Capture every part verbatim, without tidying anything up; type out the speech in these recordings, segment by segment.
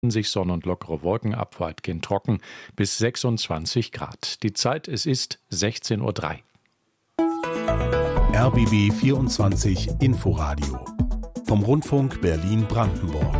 sich Sonne und lockere Wolken ab, weitgehend trocken bis sechsundzwanzig Grad. Die Zeit, es ist sechzehn Uhr drei. R B B vierundzwanzig Inforadio vom Rundfunk Berlin-Brandenburg.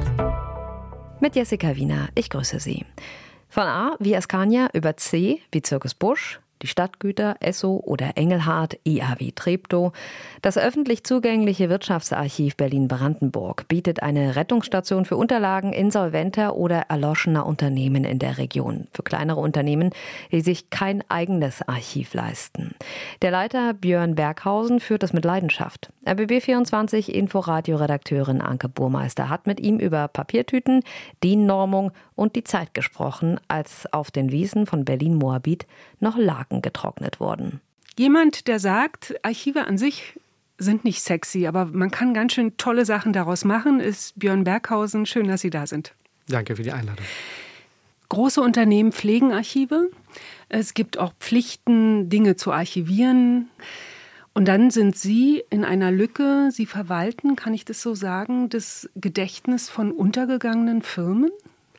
Mit Jessica Wiener, ich grüße Sie. Von A wie Askania über C wie Zirkus Busch, die Stadtgüter, Esso oder Engelhard, I A wie Treptow. Das öffentlich zugängliche Wirtschaftsarchiv Berlin-Brandenburg bietet eine Rettungsstation für Unterlagen insolventer oder erloschener Unternehmen in der Region. Für kleinere Unternehmen, die sich kein eigenes Archiv leisten. Der Leiter Björn Berghausen führt es mit Leidenschaft. R B B vierundzwanzig Inforadio-Redakteurin Anke Burmeister hat mit ihm über Papiertüten, D I N-Normung und die Zeit gesprochen, als auf den Wiesen von Berlin-Moabit noch Laken getrocknet wurden. Jemand, der sagt, Archive an sich sind nicht sexy, aber man kann ganz schön tolle Sachen daraus machen, ist Björn Berghausen. Schön, dass Sie da sind. Danke für die Einladung. Große Unternehmen pflegen Archive. Es gibt auch Pflichten, Dinge zu archivieren. Und dann sind Sie in einer Lücke, Sie verwalten, kann ich das so sagen, das Gedächtnis von untergegangenen Firmen?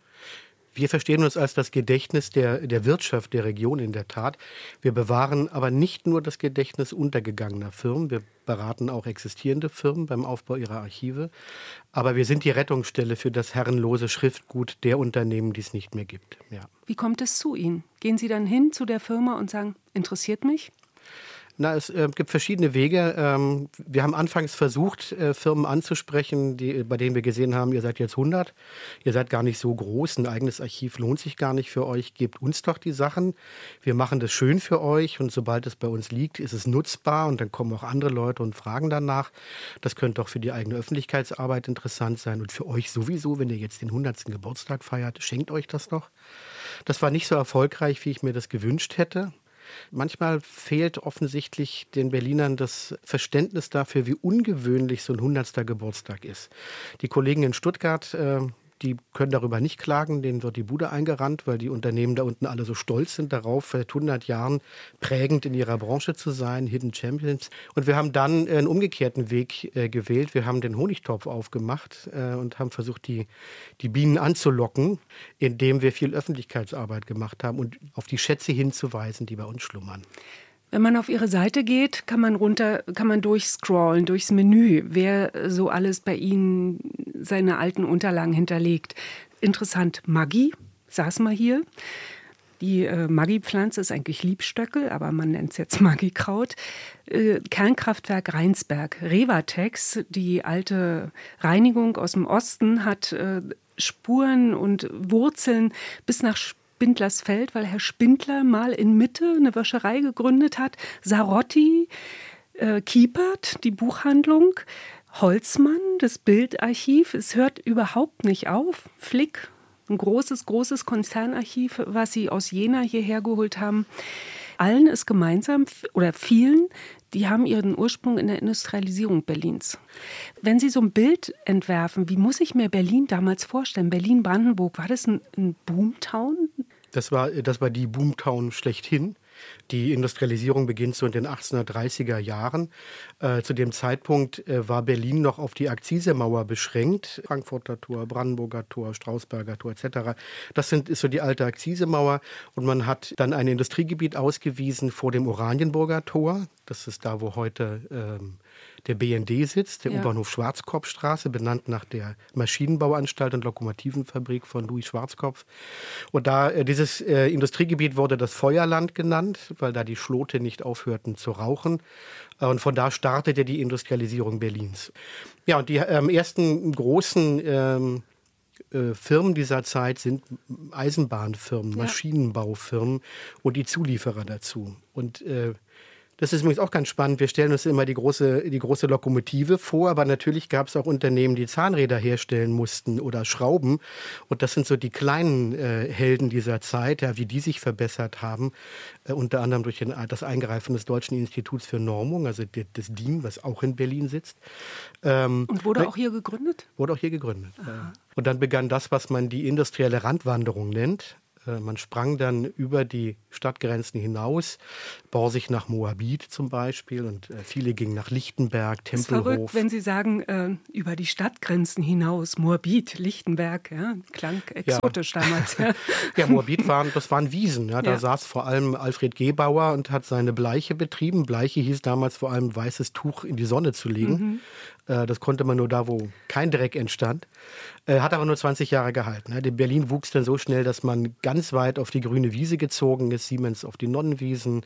Wir verstehen uns als das Gedächtnis der, der Wirtschaft der Region in der Tat. Wir bewahren aber nicht nur das Gedächtnis untergegangener Firmen. Wir beraten auch existierende Firmen beim Aufbau ihrer Archive. Aber wir sind die Rettungsstelle für das herrenlose Schriftgut der Unternehmen, die es nicht mehr gibt. Ja. Wie kommt es zu Ihnen? Gehen Sie dann hin zu der Firma und sagen, interessiert mich? Na, es äh, gibt verschiedene Wege. Ähm, wir haben anfangs versucht, äh, Firmen anzusprechen, die, bei denen wir gesehen haben, ihr seid jetzt hundert, ihr seid gar nicht so groß, ein eigenes Archiv lohnt sich gar nicht für euch, gebt uns doch die Sachen. Wir machen das schön für euch und sobald es bei uns liegt, ist es nutzbar und dann kommen auch andere Leute und fragen danach. Das könnte auch für die eigene Öffentlichkeitsarbeit interessant sein und für euch sowieso, wenn ihr jetzt den hundertsten Geburtstag feiert, schenkt euch das doch. Das war nicht so erfolgreich, wie ich mir das gewünscht hätte. Manchmal fehlt offensichtlich den Berlinern das Verständnis dafür, wie ungewöhnlich so ein hundertster Geburtstag ist. Die Kollegen in Stuttgart, äh, die können darüber nicht klagen, denen wird die Bude eingerannt, weil die Unternehmen da unten alle so stolz sind darauf, seit hundert Jahren prägend in ihrer Branche zu sein, Hidden Champions. Und wir haben dann einen umgekehrten Weg äh, gewählt. Wir haben den Honigtopf aufgemacht äh, und haben versucht, die, die Bienen anzulocken, indem wir viel Öffentlichkeitsarbeit gemacht haben und auf die Schätze hinzuweisen, die bei uns schlummern. Wenn man auf Ihre Seite geht, kann man runter, kann man durchscrollen, durchs Menü, wer so alles bei Ihnen seine alten Unterlagen hinterlegt. Interessant, Maggi, saß mal hier. Die äh, Maggi-Pflanze ist eigentlich Liebstöckel, aber man nennt es jetzt Maggi-Kraut. Äh, Kernkraftwerk Rheinsberg, Revatex, die alte Reinigung aus dem Osten, hat äh, Spuren und Wurzeln bis nach Spindlersfeld, weil Herr Spindler mal in Mitte eine Wäscherei gegründet hat. Sarotti, äh, Kiepert, die Buchhandlung. Holzmann, das Bildarchiv. Es hört überhaupt nicht auf. Flick, ein großes, großes Konzernarchiv, was sie aus Jena hierher geholt haben. Allen ist gemeinsam, oder vielen, die haben ihren Ursprung in der Industrialisierung Berlins. Wenn Sie so ein Bild entwerfen, wie muss ich mir Berlin damals vorstellen? Berlin-Brandenburg, war das ein, ein Boomtown? Das war, das war die Boomtown schlechthin. Die Industrialisierung beginnt so in den achtzehnhundertdreißiger Jahren. Äh, zu dem Zeitpunkt äh, war Berlin noch auf die Akzisemauer beschränkt. Frankfurter Tor, Brandenburger Tor, Strausberger Tor et cetera. Das sind, ist so die alte Akzisemauer. Und man hat dann ein Industriegebiet ausgewiesen vor dem Oranienburger Tor. Das ist da, wo heute ähm, der B N D sitzt, der ja. U-Bahnhof Schwarzkopfstraße, benannt nach der Maschinenbauanstalt und Lokomotivenfabrik von Louis Schwarzkopf. Und da äh, dieses äh, Industriegebiet wurde das Feuerland genannt, weil da die Schlote nicht aufhörten zu rauchen. Äh, und von da startete die Industrialisierung Berlins. Ja, und die ähm, ersten großen ähm, äh, Firmen dieser Zeit sind Eisenbahnfirmen, ja. Maschinenbaufirmen und die Zulieferer dazu. Und äh, das ist übrigens auch ganz spannend. Wir stellen uns immer die große, die große Lokomotive vor, aber natürlich gab es auch Unternehmen, die Zahnräder herstellen mussten oder Schrauben. Und das sind so die kleinen äh, Helden dieser Zeit, ja, wie die sich verbessert haben. Äh, unter anderem durch den, das Eingreifen des Deutschen Instituts für Normung, also des D I N, was auch in Berlin sitzt. Ähm, Und wurde auch hier gegründet? Wurde auch hier gegründet. Äh. Und dann begann das, was man die industrielle Randwanderung nennt. Man sprang dann über die Stadtgrenzen hinaus, Borsig nach Moabit zum Beispiel, und viele gingen nach Lichtenberg, Tempelhof. Es ist verrückt, wenn Sie sagen, äh, über die Stadtgrenzen hinaus, Moabit, Lichtenberg, ja, klang exotisch ja. damals. Ja, ja Moabit waren, das waren Wiesen. Ja, da ja. saß vor allem Alfred Gebauer und hat seine Bleiche betrieben. Bleiche hieß damals vor allem weißes Tuch in die Sonne zu legen. Mhm. Das konnte man nur da, wo kein Dreck entstand. Hat aber nur zwanzig Jahre gehalten. Berlin wuchs dann so schnell, dass man ganz weit auf die grüne Wiese gezogen ist. Siemens auf die Nonnenwiesen,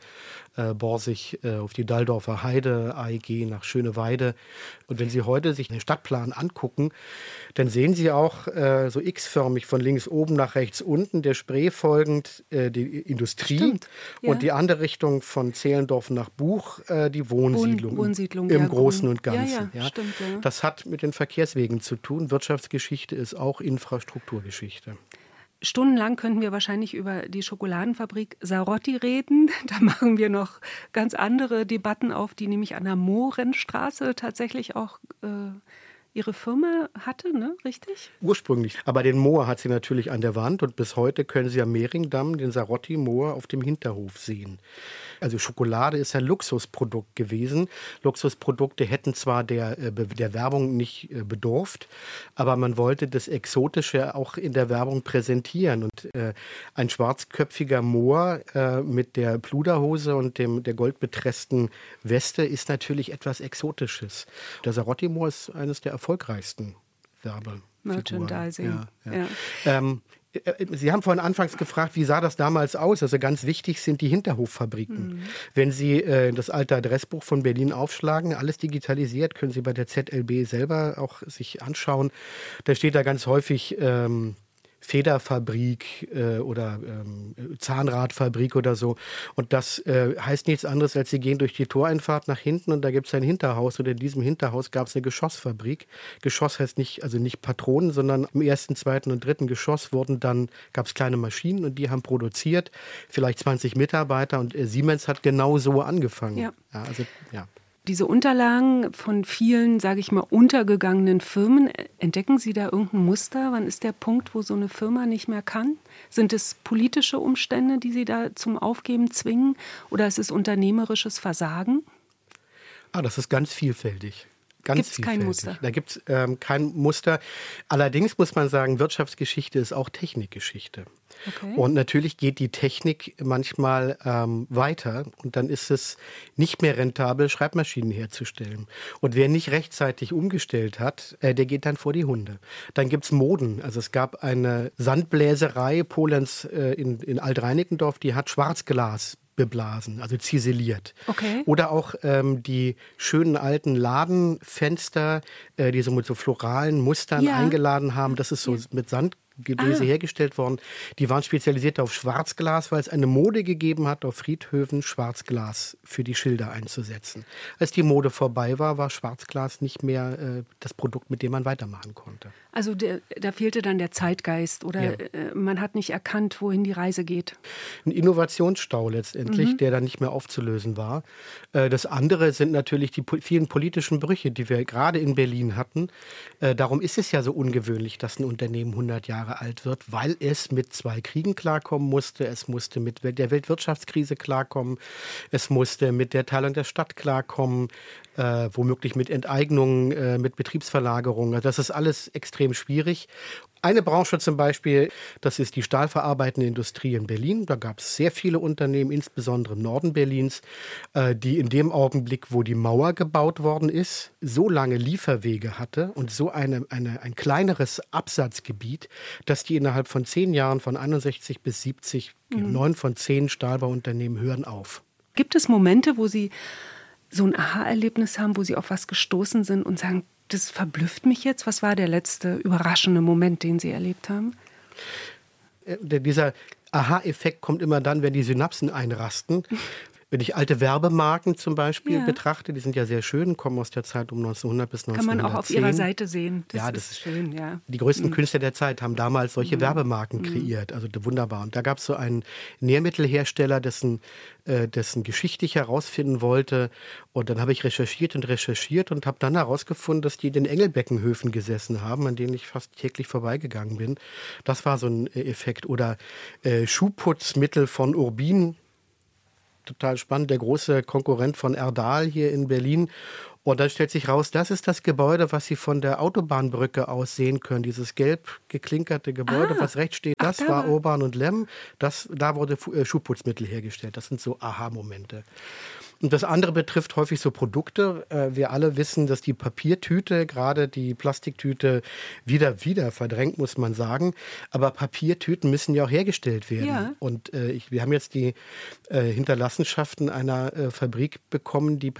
Borsig auf die Dalldorfer Heide, A E G nach Schöneweide. Und wenn Sie heute sich den Stadtplan angucken, dann sehen Sie auch so x-förmig von links oben nach rechts unten, der Spree folgend die Industrie. Stimmt, ja. Und die andere Richtung von Zehlendorf nach Buch die Wohnsiedlung, Wohn Wohnsiedlung im ja, Großen und Ganzen. Ja, ja, ja. Stimmt, ja. Das hat mit den Verkehrswegen zu tun. Wirtschaftsgeschichte ist auch Infrastrukturgeschichte. Stundenlang könnten wir wahrscheinlich über die Schokoladenfabrik Sarotti reden. Da machen wir noch ganz andere Debatten auf, die nämlich an der Mohrenstraße tatsächlich auch äh, ihre Firma hatte, ne? Richtig? Ursprünglich. Aber den Moor hat sie natürlich an der Wand und bis heute können Sie am Mehringdamm den Sarotti-Moor auf dem Hinterhof sehen. Also Schokolade ist ein Luxusprodukt gewesen. Luxusprodukte hätten zwar der, der Werbung nicht bedurft, aber man wollte das Exotische auch in der Werbung präsentieren. Und äh, ein schwarzköpfiger Moor äh, mit der Pluderhose und dem, der goldbetressten Weste ist natürlich etwas Exotisches. Der Sarotti-Moor ist eines der erfolgreichsten Werbefiguren. Merchandising. Ja, ja. Ja. Ähm, Sie haben vorhin anfangs gefragt, wie sah das damals aus? Also ganz wichtig sind die Hinterhoffabriken. Mhm. Wenn Sie äh, das alte Adressbuch von Berlin aufschlagen, alles digitalisiert, können Sie bei der Z L B selber auch sich anschauen. Da steht da ganz häufig ähm, Federfabrik äh, oder ähm, Zahnradfabrik oder so. Und das äh, heißt nichts anderes, als Sie gehen durch die Toreinfahrt nach hinten und da gibt es ein Hinterhaus. Und in diesem Hinterhaus gab es eine Geschossfabrik. Geschoss heißt nicht, also nicht Patronen, sondern im ersten, zweiten und dritten Geschoss wurden dann, gab es kleine Maschinen und die haben produziert, vielleicht zwanzig Mitarbeiter, und äh, Siemens hat genau so angefangen. Ja. Ja, also, ja. Diese Unterlagen von vielen, sage ich mal, untergegangenen Firmen, entdecken Sie da irgendein Muster? Wann ist der Punkt, wo so eine Firma nicht mehr kann? Sind es politische Umstände, die Sie da zum Aufgeben zwingen? Oder ist es unternehmerisches Versagen? Ah, das ist ganz vielfältig. Gibt es kein Muster? Da gibt es ähm, kein Muster. Allerdings muss man sagen, Wirtschaftsgeschichte ist auch Technikgeschichte. Okay. Und natürlich geht die Technik manchmal ähm, weiter und dann ist es nicht mehr rentabel, Schreibmaschinen herzustellen. Und wer nicht rechtzeitig umgestellt hat, äh, der geht dann vor die Hunde. Dann gibt es Moden. Also es gab eine Sandbläserei Polens äh, in, in Alt-Reinickendorf, die hat Schwarzglas beblasen, also ziseliert. Okay. Oder auch ähm, die schönen alten Ladenfenster, äh, die so mit so floralen Mustern ja. eingeladen haben. Das ist so ja. mit Sandgebläse ah. hergestellt worden. Die waren spezialisiert auf Schwarzglas, weil es eine Mode gegeben hat, auf Friedhöfen Schwarzglas für die Schilder einzusetzen. Als die Mode vorbei war, war Schwarzglas nicht mehr äh, das Produkt, mit dem man weitermachen konnte. Also der, da fehlte dann der Zeitgeist oder ja. äh, man hat nicht erkannt, wohin die Reise geht. Ein Innovationsstau letztendlich, mhm. der dann nicht mehr aufzulösen war. Äh, das andere sind natürlich die po- vielen politischen Brüche, die wir gerade in Berlin hatten. Äh, darum ist es ja so ungewöhnlich, dass ein Unternehmen hundert Jahre alt wird, weil es mit zwei Kriegen klarkommen musste. Es musste mit der Weltwirtschaftskrise klarkommen. Es musste mit der Teilung der Stadt klarkommen. Äh, womöglich mit Enteignungen, äh, mit Betriebsverlagerungen. Also das ist alles extrem schwierig. Eine Branche zum Beispiel, das ist die stahlverarbeitende Industrie in Berlin. Da gab es sehr viele Unternehmen, insbesondere im Norden Berlins, äh, die in dem Augenblick, wo die Mauer gebaut worden ist, so lange Lieferwege hatte und so eine, eine, ein kleineres Absatzgebiet, dass die innerhalb von zehn Jahren von einundsechzig bis siebzig, mhm. neun von zehn Stahlbauunternehmen hören auf. Gibt es Momente, wo Sie so ein Aha-Erlebnis haben, wo Sie auf was gestoßen sind und sagen, das verblüfft mich jetzt? Was war der letzte überraschende Moment, den Sie erlebt haben? Dieser Aha-Effekt kommt immer dann, wenn die Synapsen einrasten. Wenn ich alte Werbemarken zum Beispiel Ja. betrachte, die sind ja sehr schön, kommen aus der Zeit um neunzehnhundert bis neunzehnhundertzehn. Kann man auch auf Ihrer Seite sehen. Das ja, ist das ist schön, ja. Die größten Mhm. Künstler der Zeit haben damals solche Mhm. Werbemarken kreiert, also wunderbar. Und da gab es so einen Nährmittelhersteller, dessen, äh, dessen Geschichte ich herausfinden wollte. Und dann habe ich recherchiert und recherchiert und habe dann herausgefunden, dass die in den Engelbeckenhöfen gesessen haben, an denen ich fast täglich vorbeigegangen bin. Das war so ein äh, Effekt. Oder äh, Schuhputzmittel von Urbin. Total spannend, der große Konkurrent von Erdal hier in Berlin. Und dann stellt sich raus, das ist das Gebäude, was Sie von der Autobahnbrücke aus sehen können. Dieses gelb geklinkerte Gebäude, Ah. was rechts steht, das Ach, da war war- Urban und Lemm. Das, da wurde Fu- äh, Schuhputzmittel hergestellt. Das sind so Aha-Momente. Und das andere betrifft häufig so Produkte. Äh, Wir alle wissen, dass die Papiertüte, gerade die Plastiktüte, wieder, wieder verdrängt, muss man sagen. Aber Papiertüten müssen ja auch hergestellt werden. Ja. Und äh, ich, wir haben jetzt die äh, Hinterlassenschaften einer äh, Fabrik bekommen, die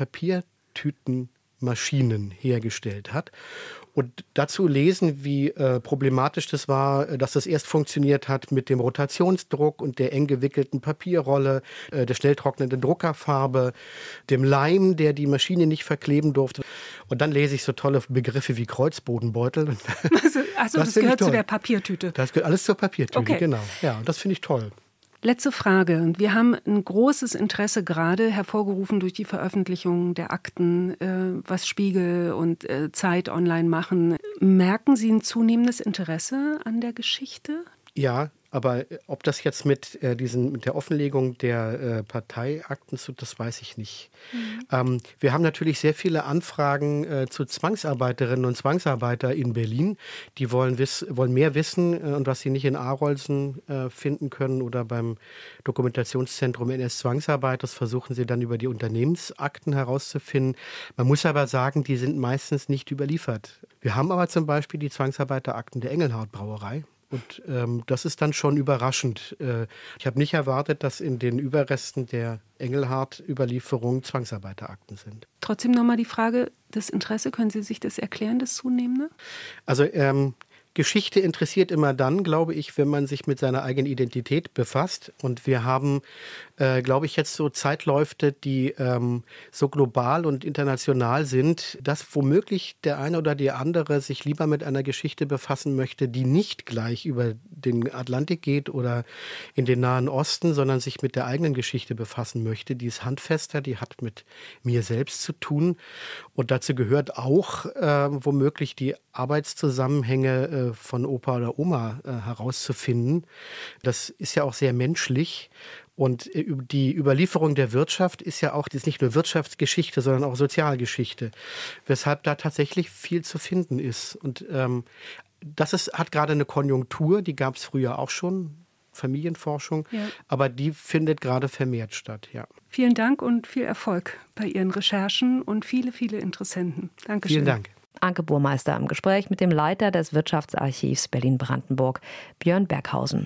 Papiertütenmaschinen hergestellt hat. Und dazu lesen, wie äh, problematisch das war, äh, dass das erst funktioniert hat mit dem Rotationsdruck und der eng gewickelten Papierrolle, äh, der schnell trocknenden Druckerfarbe, dem Leim, der die Maschine nicht verkleben durfte. Und dann lese ich so tolle Begriffe wie Kreuzbodenbeutel. Also, also Das das, finde ich gehört zu toll. der Papiertüte. Das gehört alles zur Papiertüte, Okay. genau. Ja, und das finde ich toll. Letzte Frage. Wir haben ein großes Interesse gerade hervorgerufen durch die Veröffentlichung der Akten, äh, was Spiegel und äh, Zeit online machen. Merken Sie ein zunehmendes Interesse an der Geschichte? Ja, aber ob das jetzt mit, äh, diesen, mit der Offenlegung der äh, Parteiakten zu, das weiß ich nicht. Mhm. Ähm, wir haben natürlich sehr viele Anfragen äh, zu Zwangsarbeiterinnen und Zwangsarbeiter in Berlin. Die wollen, wiss, wollen mehr wissen äh, und was sie nicht in Arolsen äh, finden können oder beim Dokumentationszentrum N S Zwangsarbeit. Das versuchen sie dann über die Unternehmensakten herauszufinden. Man muss aber sagen, die sind meistens nicht überliefert. Wir haben aber zum Beispiel die Zwangsarbeiterakten der Engelhard Brauerei. Und ähm, das ist dann schon überraschend. Äh, ich habe nicht erwartet, dass in den Überresten der Engelhard-Überlieferung Zwangsarbeiterakten sind. Trotzdem nochmal die Frage, das Interesse, können Sie sich das erklären, das zunehmende? Also ähm, Geschichte interessiert immer dann, glaube ich, wenn man sich mit seiner eigenen Identität befasst. Und wir haben, äh, glaube ich, jetzt so Zeitläufe, die ähm, so global und international sind, dass womöglich der eine oder die andere sich lieber mit einer Geschichte befassen möchte, die nicht gleich über den Atlantik geht oder in den Nahen Osten, sondern sich mit der eigenen Geschichte befassen möchte. Die ist handfester, die hat mit mir selbst zu tun. Und dazu gehört auch äh, womöglich die Arbeitszusammenhänge äh, von Opa oder Oma äh, herauszufinden. Das ist ja auch sehr menschlich. Und äh, die Überlieferung der Wirtschaft ist ja auch, das ist nicht nur Wirtschaftsgeschichte, sondern auch Sozialgeschichte. Weshalb da tatsächlich viel zu finden ist. Und ähm, das ist, hat gerade eine Konjunktur, die gab es früher auch schon, Familienforschung, Ja. aber die findet gerade vermehrt statt, ja. Vielen Dank und viel Erfolg bei Ihren Recherchen und viele, viele Interessenten. Dankeschön. Vielen Dank. Anke Burmeister im Gespräch mit dem Leiter des Wirtschaftsarchivs Berlin-Brandenburg, Björn Berghausen.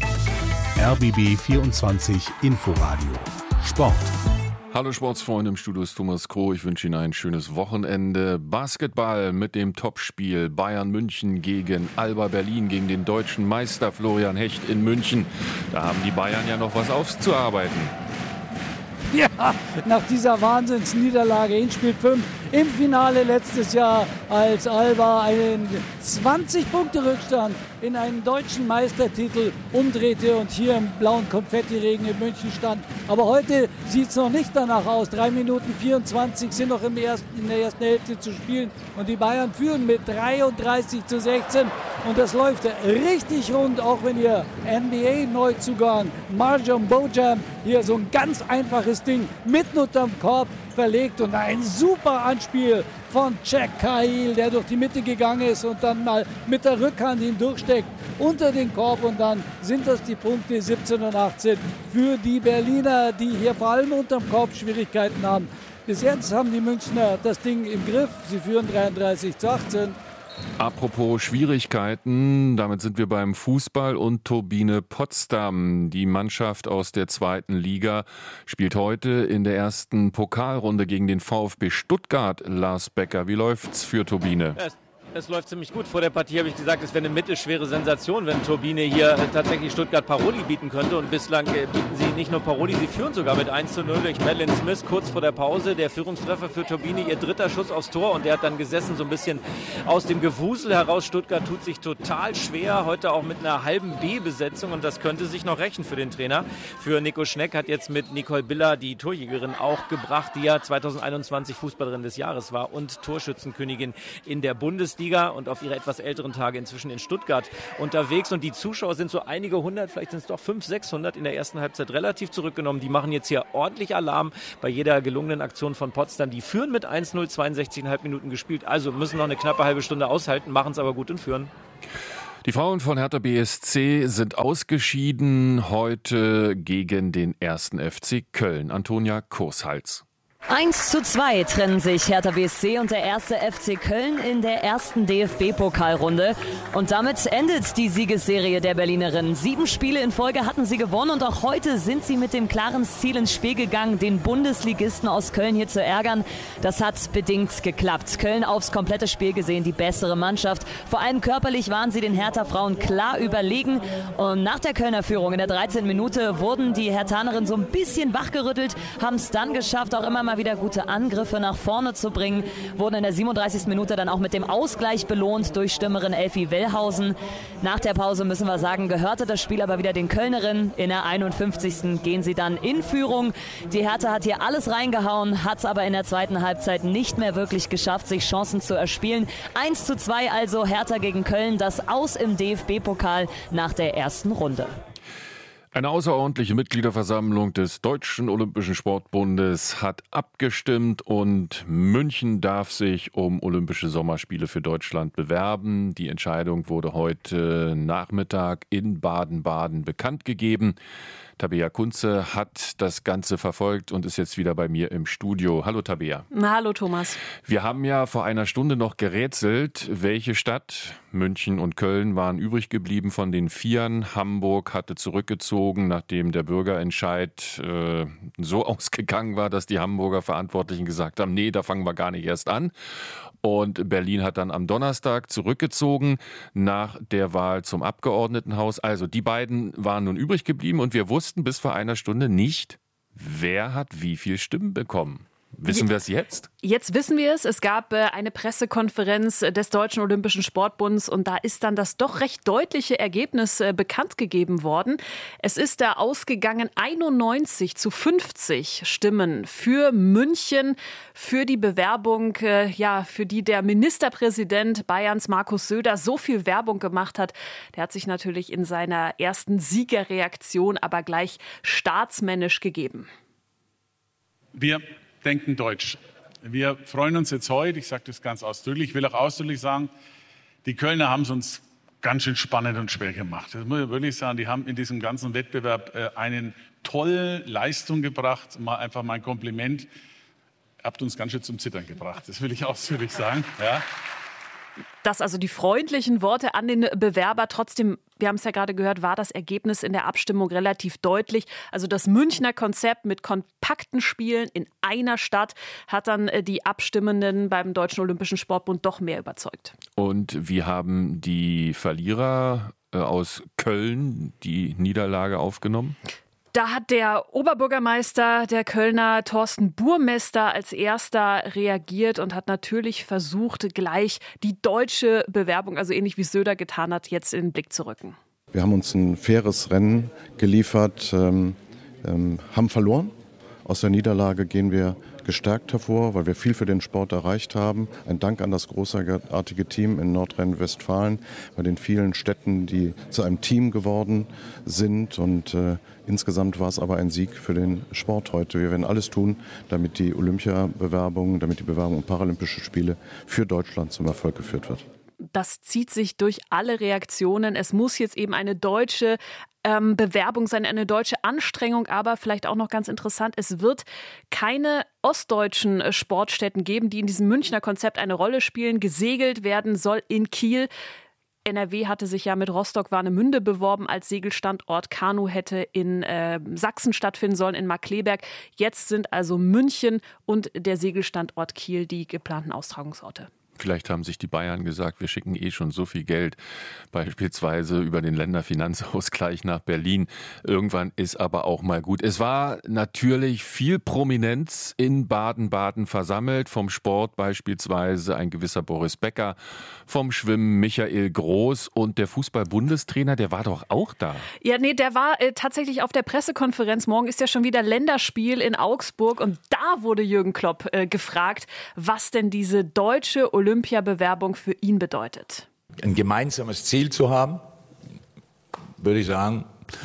R B B vierundzwanzig Inforadio Sport. Hallo Sportsfreunde, im Studio ist Thomas Kroh. Ich wünsche Ihnen ein schönes Wochenende. Basketball mit dem Topspiel Bayern München gegen Alba Berlin, gegen den deutschen Meister Florian Hecht in München. Da haben die Bayern ja noch was aufzuarbeiten. Ja, nach dieser Wahnsinnsniederlage in Spiel fünf im Finale letztes Jahr, als Alba einen zwanzig-Punkte-Rückstand in einen deutschen Meistertitel umdrehte und hier im blauen Konfettiregen in München stand. Aber heute sieht es noch nicht danach aus. drei Minuten vierundzwanzig sind noch im ersten, in der ersten Hälfte zu spielen und die Bayern führen mit dreiunddreißig zu sechzehn. Und das läuft richtig rund, auch wenn ihr N B A-Neuzugang Marjon Bojam hier so ein ganz einfaches Ding mitten unterm Korb verlegt und ein super Anspiel von Jack Cahill, der durch die Mitte gegangen ist und dann mal mit der Rückhand hindurchsteckt unter den Korb und dann sind das die Punkte siebzehn und achtzehn für die Berliner, die hier vor allem unterm Korb Schwierigkeiten haben. Bis jetzt haben die Münchner das Ding im Griff, sie führen dreiunddreißig zu achtzehn. Apropos Schwierigkeiten, damit sind wir beim Fußball und Turbine Potsdam. Die Mannschaft aus der zweiten Liga spielt heute in der ersten Pokalrunde gegen den VfB Stuttgart. Lars Becker, wie läuft's für Turbine? Das läuft ziemlich gut. Vor der Partie habe ich gesagt, es wäre eine mittelschwere Sensation, wenn Turbine hier äh, tatsächlich Stuttgart Paroli bieten könnte. Und bislang äh, bieten sie nicht nur Paroli, sie führen sogar mit eins zu null durch Madeline Smith kurz vor der Pause. Der Führungstreffer für Turbine, ihr dritter Schuss aufs Tor. Und der hat dann gesessen, so ein bisschen aus dem Gewusel heraus. Stuttgart tut sich total schwer, heute auch mit einer halben B-Besetzung. Und das könnte sich noch rächen für den Trainer. Für Nico Schneck hat jetzt mit Nicole Biller die Torjägerin auch gebracht, die ja zweitausendeinundzwanzig Fußballerin des Jahres war und Torschützenkönigin in der Bundesliga und auf ihre etwas älteren Tage inzwischen in Stuttgart unterwegs. Und die Zuschauer sind so einige hundert, vielleicht sind es doch fünfhundert, sechshundert in der ersten Halbzeit relativ zurückgenommen. Die machen jetzt hier ordentlich Alarm bei jeder gelungenen Aktion von Potsdam. Die führen mit eins null, zweiundsechzig Komma fünf Minuten gespielt, also müssen noch eine knappe halbe Stunde aushalten, machen es aber gut und führen. Die Frauen von Hertha B S C sind ausgeschieden heute gegen den ersten F C Köln. Antonia Koshals. eins zu zwei trennen sich Hertha B S C und der erste F C Köln in der ersten D F B-Pokalrunde. Und damit endet die Siegesserie der Berlinerinnen. Sieben Spiele in Folge hatten sie gewonnen und auch heute sind sie mit dem klaren Ziel ins Spiel gegangen, den Bundesligisten aus Köln hier zu ärgern. Das hat bedingt geklappt. Köln aufs komplette Spiel gesehen, die bessere Mannschaft. Vor allem körperlich waren sie den Hertha-Frauen klar überlegen. Und nach der Kölner Führung in der dreizehnten Minute wurden die Herthanerinnen so ein bisschen wachgerüttelt, haben es dann geschafft, auch immer mal wieder gute Angriffe nach vorne zu bringen, wurden in der siebenunddreißigsten Minute dann auch mit dem Ausgleich belohnt durch Stürmerin Elfie Wellhausen. Nach der Pause müssen wir sagen, gehörte das Spiel aber wieder den Kölnerinnen. In der einundfünfzigsten gehen sie dann in Führung. Die Hertha hat hier alles reingehauen, hat es aber in der zweiten Halbzeit nicht mehr wirklich geschafft, sich Chancen zu erspielen. eins zu zwei also Hertha gegen Köln, das Aus im D F B-Pokal nach der ersten Runde. Eine außerordentliche Mitgliederversammlung des Deutschen Olympischen Sportbundes hat abgestimmt und München darf sich um Olympische Sommerspiele für Deutschland bewerben. Die Entscheidung wurde heute Nachmittag in Baden-Baden bekannt gegeben. Tabea Kunze hat das Ganze verfolgt und ist jetzt wieder bei mir im Studio. Hallo Tabea. Na, hallo Thomas. Wir haben ja vor einer Stunde noch gerätselt, welche Stadt, München und Köln, waren übrig geblieben von den Vieren. Hamburg hatte zurückgezogen, nachdem der Bürgerentscheid äh, so ausgegangen war, dass die Hamburger Verantwortlichen gesagt haben, nee, da fangen wir gar nicht erst an. Und Berlin hat dann am Donnerstag zurückgezogen nach der Wahl zum Abgeordnetenhaus. Also die beiden waren nun übrig geblieben und wir wussten bis vor einer Stunde nicht, wer hat wie viel Stimmen bekommen. Wissen wir es jetzt? Jetzt wissen wir es. Es gab äh, eine Pressekonferenz des Deutschen Olympischen Sportbunds und da ist dann das doch recht deutliche Ergebnis äh, bekannt gegeben worden. Es ist da ausgegangen einundneunzig zu fünfzig Stimmen für München, für die Bewerbung, äh, ja, für die der Ministerpräsident Bayerns Markus Söder so viel Werbung gemacht hat. Der hat sich natürlich in seiner ersten Siegerreaktion aber gleich staatsmännisch gegeben. Wir denken deutsch. Wir freuen uns jetzt heute, ich sage das ganz ausdrücklich, ich will auch ausdrücklich sagen, die Kölner haben es uns ganz schön spannend und schwer gemacht. Das muss ich wirklich sagen, die haben in diesem ganzen Wettbewerb äh, eine tolle Leistung gebracht. Mal einfach mein Kompliment. Ihr habt uns ganz schön zum Zittern gebracht, das will ich ausdrücklich sagen. Ja. Das also die freundlichen Worte an den Bewerber. Trotzdem, wir haben es ja gerade gehört, war das Ergebnis in der Abstimmung relativ deutlich. Also das Münchner Konzept mit kompakten Spielen in einer Stadt hat dann die Abstimmenden beim Deutschen Olympischen Sportbund doch mehr überzeugt. Und wie haben die Verlierer aus Köln die Niederlage aufgenommen? Da hat der Oberbürgermeister der Kölner, Thorsten Burmester, als erster reagiert und hat natürlich versucht, gleich die deutsche Bewerbung, also ähnlich wie Söder getan hat, jetzt in den Blick zu rücken. Wir haben uns ein faires Rennen geliefert, ähm, ähm, haben verloren. Aus der Niederlage gehen wir gestärkt hervor, weil wir viel für den Sport erreicht haben. Ein Dank an das großartige Team in Nordrhein-Westfalen, bei den vielen Städten, die zu einem Team geworden sind. Und äh, insgesamt war es aber ein Sieg für den Sport heute. Wir werden alles tun, damit die Olympiabewerbung, damit die Bewerbung um Paralympische Spiele für Deutschland zum Erfolg geführt wird. Das zieht sich durch alle Reaktionen. Es muss jetzt eben eine deutsche ähm, Bewerbung sein, eine deutsche Anstrengung. Aber vielleicht auch noch ganz interessant, es wird keine ostdeutschen Sportstätten geben, die in diesem Münchner Konzept eine Rolle spielen. Gesegelt werden soll in Kiel. N R W hatte sich ja mit Rostock-Warnemünde beworben als Segelstandort. Kanu hätte in äh, Sachsen stattfinden sollen, in Markkleeberg. Jetzt sind also München und der Segelstandort Kiel die geplanten Austragungsorte. Vielleicht haben sich die Bayern gesagt, wir schicken eh schon so viel Geld, beispielsweise über den Länderfinanzausgleich nach Berlin. Irgendwann ist aber auch mal gut. Es war natürlich viel Prominenz in Baden-Baden versammelt, vom Sport beispielsweise ein gewisser Boris Becker, vom Schwimmen Michael Groß und der Fußball-Bundestrainer, der war doch auch da. Ja, nee, der war äh, tatsächlich auf der Pressekonferenz. Morgen ist ja schon wieder Länderspiel in Augsburg und da wurde Jürgen Klopp äh, gefragt, was denn diese deutsche Olympiabewerbung für ihn bedeutet. Ein gemeinsames Ziel zu haben, würde ich sagen,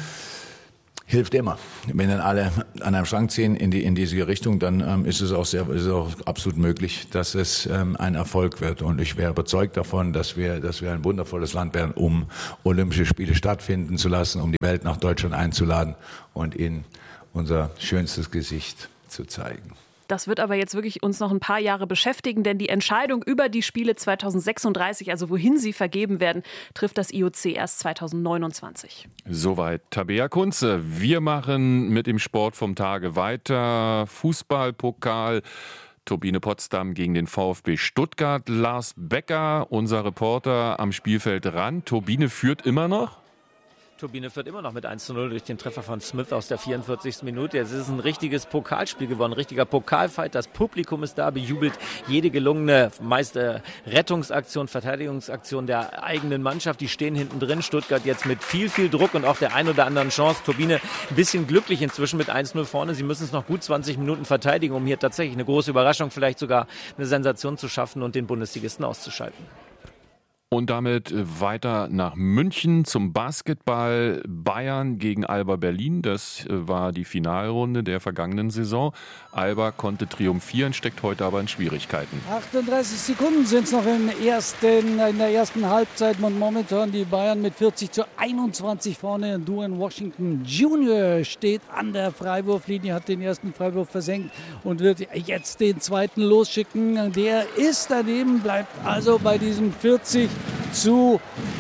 hilft immer. Wenn dann alle an einem Strang ziehen in, die, in diese Richtung, dann ähm, ist es auch sehr, ist es auch absolut möglich, dass es ähm, ein Erfolg wird. Und ich wäre überzeugt davon, dass wir, dass wir ein wundervolles Land werden, um Olympische Spiele stattfinden zu lassen, um die Welt nach Deutschland einzuladen und ihnen unser schönstes Gesicht zu zeigen. Das wird aber jetzt wirklich uns noch ein paar Jahre beschäftigen, denn die Entscheidung über die Spiele zweitausendsechsunddreißig, also wohin sie vergeben werden, trifft das I O C erst zweitausendneunundzwanzig. Soweit Tabea Kunze. Wir machen mit dem Sport vom Tage weiter. Fußballpokal. Turbine Potsdam gegen den VfB Stuttgart. Lars Becker, unser Reporter am Spielfeldrand. Turbine führt immer noch. Turbine führt immer noch mit eins zu null durch den Treffer von Smith aus der vierundvierzigsten Minute. Es ist ein richtiges Pokalspiel geworden, ein richtiger Pokalfight. Das Publikum ist da, bejubelt jede gelungene, meist äh, Rettungsaktion, Verteidigungsaktion der eigenen Mannschaft. Die stehen hinten drin. Stuttgart jetzt mit viel, viel Druck und auch der ein oder anderen Chance. Turbine ein bisschen glücklich inzwischen mit eins zu null vorne. Sie müssen es noch gut zwanzig Minuten verteidigen, um hier tatsächlich eine große Überraschung, vielleicht sogar eine Sensation zu schaffen und den Bundesligisten auszuschalten. Und damit weiter nach München zum Basketball. Bayern gegen Alba Berlin. Das war die Finalrunde der vergangenen Saison. Alba konnte triumphieren, steckt heute aber in Schwierigkeiten. achtunddreißig Sekunden sind es noch im ersten, in der ersten Halbzeit. Und momentan die Bayern mit vierzig zu einundzwanzig vorne. Duane Washington Junior steht an der Freiwurflinie, hat den ersten Freiwurf versenkt und wird jetzt den zweiten losschicken. Der ist daneben, bleibt also bei diesem vierzig zu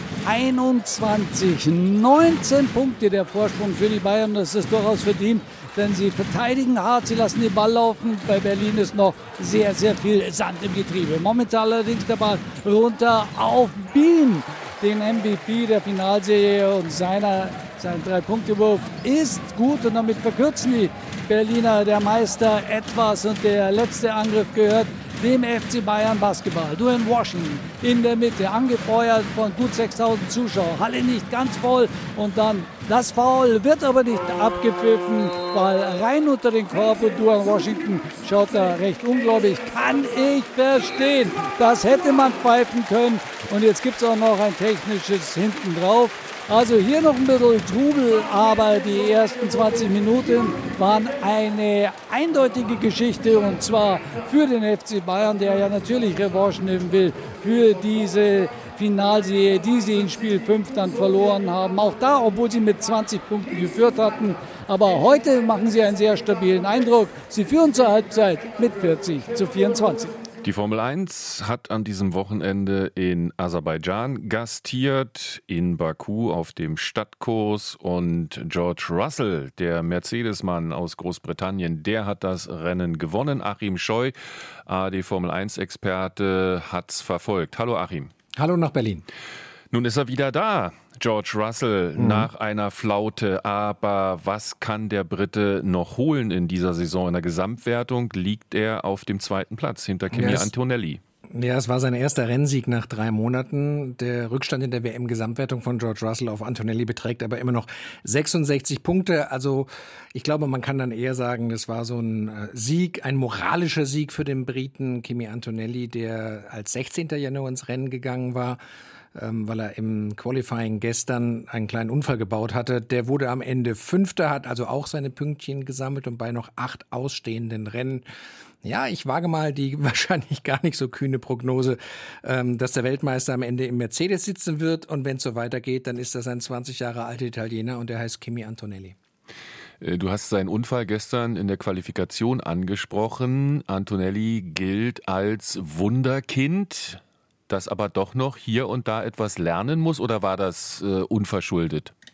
einundzwanzig. neunzehn Punkte der Vorsprung für die Bayern. Das ist durchaus verdient, denn sie verteidigen hart, sie lassen den Ball laufen. Bei Berlin ist noch sehr, sehr viel Sand im Getriebe. Momentan allerdings der Ball runter auf Bean, den M V P der Finalserie, und seiner, sein Drei-Punkte-Wurf ist gut und damit verkürzen die Berliner, der Meister, etwas, und der letzte Angriff gehört dem F C Bayern Basketball. Duane Washington in der Mitte, angefeuert von gut sechstausend Zuschauern. Halle nicht ganz voll und dann das Foul wird aber nicht abgepfiffen, weil rein unter den Korb, und Duane Washington schaut da recht ungläubig. Kann ich verstehen. Das hätte man pfeifen können und jetzt gibt es auch noch ein technisches hinten drauf. Also hier noch ein bisschen Trubel, aber die ersten zwanzig Minuten waren eine eindeutige Geschichte, und zwar für den F C Bayern, der ja natürlich Revanche nehmen will für diese Finalserie, die sie in Spiel fünf dann verloren haben. Auch da, obwohl sie mit zwanzig Punkten geführt hatten. Aber heute machen sie einen sehr stabilen Eindruck. Sie führen zur Halbzeit mit vierzig zu vierundzwanzig. Die Formel eins hat an diesem Wochenende in Aserbaidschan gastiert, in Baku auf dem Stadtkurs, und George Russell, der Mercedes-Mann aus Großbritannien, der hat das Rennen gewonnen. Achim Scheu, A R D Formel eins Experte, hat's verfolgt. Hallo Achim. Hallo nach Berlin. Nun ist er wieder da, George Russell, mhm. nach einer Flaute. Aber was kann der Brite noch holen in dieser Saison? In der Gesamtwertung liegt er auf dem zweiten Platz hinter Kimi yes. Antonelli. Ja, es war sein erster Rennsieg nach drei Monaten. Der Rückstand in der W M-Gesamtwertung von George Russell auf Antonelli beträgt aber immer noch sechsundsechzig Punkte. Also ich glaube, man kann dann eher sagen, das war so ein Sieg, ein moralischer Sieg für den Briten Kimi Antonelli, der als sechzehnter Januar ins Rennen gegangen war, weil er im Qualifying gestern einen kleinen Unfall gebaut hatte. Der wurde am Ende Fünfter, hat also auch seine Pünktchen gesammelt, und bei noch acht ausstehenden Rennen, ja, ich wage mal die wahrscheinlich gar nicht so kühne Prognose, dass der Weltmeister am Ende im Mercedes sitzen wird, und wenn es so weitergeht, dann ist das ein zwanzig Jahre alter Italiener und der heißt Kimi Antonelli. Du hast seinen Unfall gestern in der Qualifikation angesprochen. Antonelli gilt als Wunderkind, das aber doch noch hier und da etwas lernen muss, oder war das äh, unverschuldet?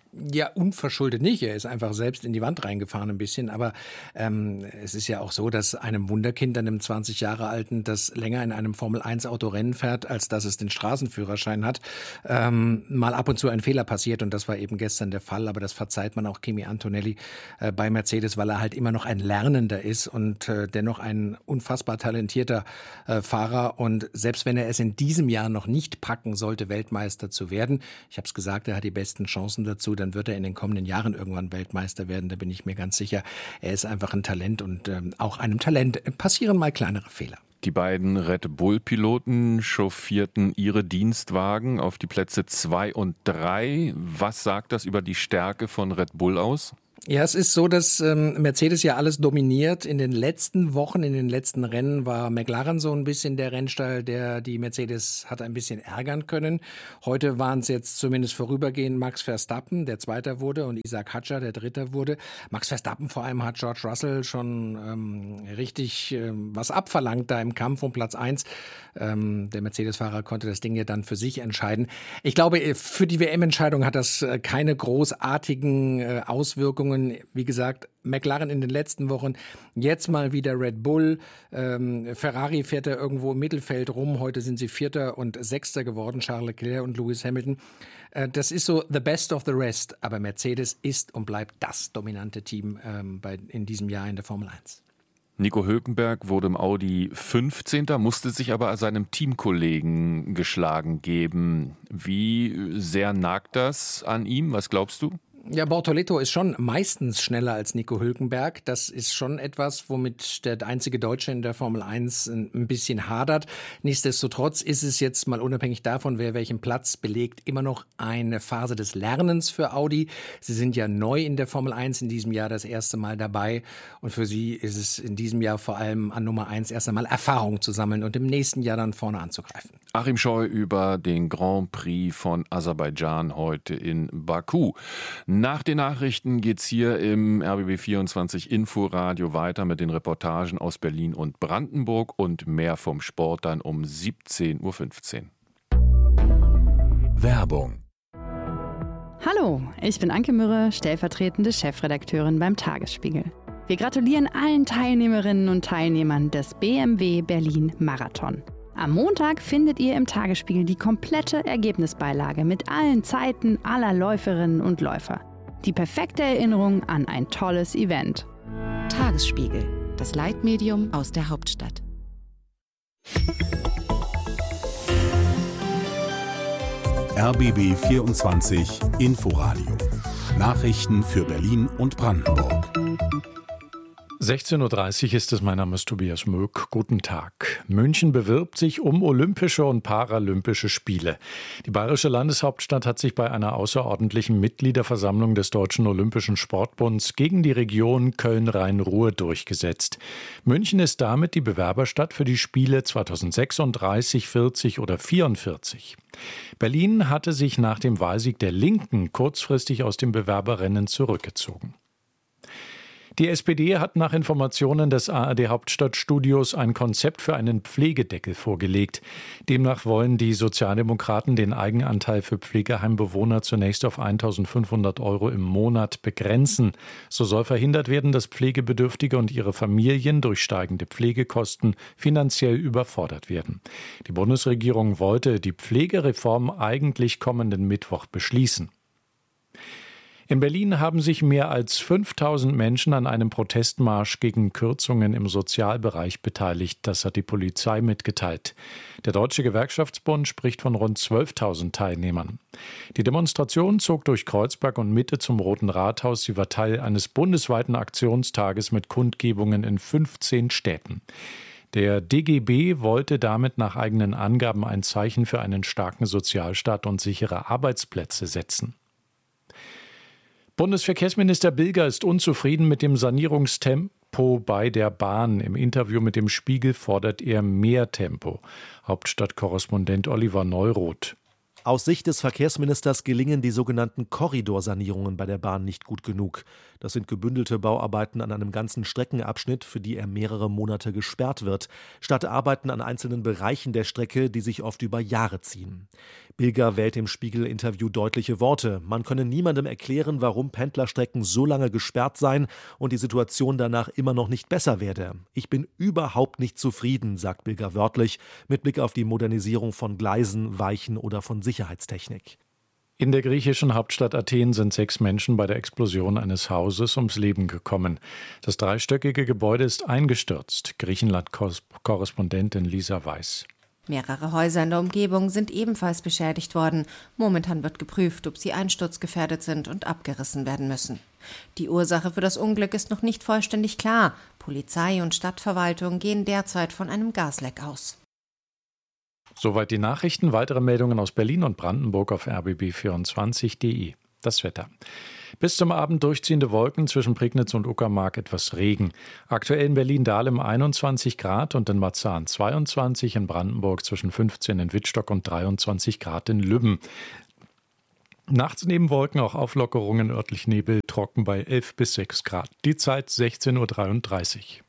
Ja, unverschuldet nicht. Er ist einfach selbst in die Wand reingefahren ein bisschen. Aber ähm, es ist ja auch so, dass einem Wunderkind, einem zwanzig Jahre alten, das länger in einem Formel eins Auto Rennen fährt, als dass es den Straßenführerschein hat, ähm, mal ab und zu ein Fehler passiert. Und das war eben gestern der Fall. Aber das verzeiht man auch Kimi Antonelli äh, bei Mercedes, weil er halt immer noch ein Lernender ist und äh, dennoch ein unfassbar talentierter äh, Fahrer. Und selbst wenn er es in diesem Jahr noch nicht packen sollte, Weltmeister zu werden, ich habe es gesagt, er hat die besten Chancen dazu, dann wird er in den kommenden Jahren irgendwann Weltmeister werden, da bin ich mir ganz sicher. Er ist einfach ein Talent und ähm, auch einem Talent passieren mal kleinere Fehler. Die beiden Red Bull-Piloten chauffierten ihre Dienstwagen auf die Plätze zwei und drei. Was sagt das über die Stärke von Red Bull aus? Ja, es ist so, dass ähm, Mercedes ja alles dominiert. In den letzten Wochen, in den letzten Rennen war McLaren so ein bisschen der Rennstall, der die Mercedes hat ein bisschen ärgern können. Heute waren es jetzt zumindest vorübergehend Max Verstappen, der Zweiter wurde, und Isaac Hadjar, der Dritter wurde. Max Verstappen vor allem hat George Russell schon ähm, richtig ähm, was abverlangt da im Kampf um Platz eins. Ähm, der Mercedes-Fahrer konnte das Ding ja dann für sich entscheiden. Ich glaube, für die W M-Entscheidung hat das äh, keine großartigen äh, Auswirkungen. Wie gesagt, McLaren in den letzten Wochen, jetzt mal wieder Red Bull. Ähm, Ferrari fährt da irgendwo im Mittelfeld rum. Heute sind sie Vierter und Sechster geworden, Charles Leclerc und Lewis Hamilton. Äh, das ist so the best of the rest. Aber Mercedes ist und bleibt das dominante Team ähm, bei, in diesem Jahr in der Formel eins. Nico Hülkenberg wurde im Audi fünfzehnter, musste sich aber seinem Teamkollegen geschlagen geben. Wie sehr nagt das an ihm? Was glaubst du? Ja, Bortoleto ist schon meistens schneller als Nico Hülkenberg. Das ist schon etwas, womit der einzige Deutsche in der Formel eins ein bisschen hadert. Nichtsdestotrotz ist es jetzt mal unabhängig davon, wer welchen Platz belegt, immer noch eine Phase des Lernens für Audi. Sie sind ja neu in der Formel eins, in diesem Jahr das erste Mal dabei. Und für sie ist es in diesem Jahr vor allem an Nummer eins erst einmal Erfahrung zu sammeln und im nächsten Jahr dann vorne anzugreifen. Achim Scheu über den Grand Prix von Aserbaidschan heute in Baku. Nach den Nachrichten geht's hier im R B B vierundzwanzig Inforadio weiter mit den Reportagen aus Berlin und Brandenburg und mehr vom Sport dann um siebzehn Uhr fünfzehn. Werbung. Hallo, ich bin Anke Mürre, stellvertretende Chefredakteurin beim Tagesspiegel. Wir gratulieren allen Teilnehmerinnen und Teilnehmern des B M W Berlin Marathon. Am Montag findet ihr im Tagesspiegel die komplette Ergebnisbeilage mit allen Zeiten aller Läuferinnen und Läufer. Die perfekte Erinnerung an ein tolles Event. Tagesspiegel, das Leitmedium aus der Hauptstadt. R B B vierundzwanzig Inforadio. Nachrichten für Berlin und Brandenburg. sechzehn Uhr dreißig ist es, mein Name ist Tobias Möck. Guten Tag. München bewirbt sich um Olympische und Paralympische Spiele. Die bayerische Landeshauptstadt hat sich bei einer außerordentlichen Mitgliederversammlung des Deutschen Olympischen Sportbunds gegen die Region Köln-Rhein-Ruhr durchgesetzt. München ist damit die Bewerberstadt für die Spiele zweitausendsechsunddreißig, vierzig oder vierundvierzig. Berlin hatte sich nach dem Wahlsieg der Linken kurzfristig aus dem Bewerberrennen zurückgezogen. Die S P D hat nach Informationen des A R D-Hauptstadtstudios ein Konzept für einen Pflegedeckel vorgelegt. Demnach wollen die Sozialdemokraten den Eigenanteil für Pflegeheimbewohner zunächst auf eintausendfünfhundert Euro im Monat begrenzen. So soll verhindert werden, dass Pflegebedürftige und ihre Familien durch steigende Pflegekosten finanziell überfordert werden. Die Bundesregierung wollte die Pflegereform eigentlich kommenden Mittwoch beschließen. In Berlin haben sich mehr als fünftausend Menschen an einem Protestmarsch gegen Kürzungen im Sozialbereich beteiligt. Das hat die Polizei mitgeteilt. Der Deutsche Gewerkschaftsbund spricht von rund zwölftausend Teilnehmern. Die Demonstration zog durch Kreuzberg und Mitte zum Roten Rathaus. Sie war Teil eines bundesweiten Aktionstages mit Kundgebungen in fünfzehn Städten. Der D G B wollte damit nach eigenen Angaben ein Zeichen für einen starken Sozialstaat und sichere Arbeitsplätze setzen. Bundesverkehrsminister Bilger ist unzufrieden mit dem Sanierungstempo bei der Bahn. Im Interview mit dem Spiegel fordert er mehr Tempo. Hauptstadtkorrespondent Oliver Neuroth. Aus Sicht des Verkehrsministers gelingen die sogenannten Korridorsanierungen bei der Bahn nicht gut genug. Das sind gebündelte Bauarbeiten an einem ganzen Streckenabschnitt, für die er mehrere Monate gesperrt wird, statt Arbeiten an einzelnen Bereichen der Strecke, die sich oft über Jahre ziehen. Bilger wählt im Spiegel-Interview deutliche Worte. Man könne niemandem erklären, warum Pendlerstrecken so lange gesperrt seien und die Situation danach immer noch nicht besser werde. Ich bin überhaupt nicht zufrieden, sagt Bilger wörtlich, mit Blick auf die Modernisierung von Gleisen, Weichen oder von Sicherheitstechnik. In der griechischen Hauptstadt Athen sind sechs Menschen bei der Explosion eines Hauses ums Leben gekommen. Das dreistöckige Gebäude ist eingestürzt. Griechenland-Korrespondentin Lisa Weiß. Mehrere Häuser in der Umgebung sind ebenfalls beschädigt worden. Momentan wird geprüft, ob sie einsturzgefährdet sind und abgerissen werden müssen. Die Ursache für das Unglück ist noch nicht vollständig klar. Polizei und Stadtverwaltung gehen derzeit von einem Gasleck aus. Soweit die Nachrichten. Weitere Meldungen aus Berlin und Brandenburg auf r b b vierundzwanzig punkt d e. Das Wetter. Bis zum Abend durchziehende Wolken, zwischen Prignitz und Uckermark etwas Regen. Aktuell in Berlin-Dahlem einundzwanzig Grad und in Marzahn zweiundzwanzig, in Brandenburg zwischen fünfzehn in Wittstock und dreiundzwanzig Grad in Lübben. Nachts neben Wolken auch Auflockerungen, örtlich Nebel, trocken bei elf bis sechs Grad. Die Zeit sechzehn Uhr dreiunddreißig.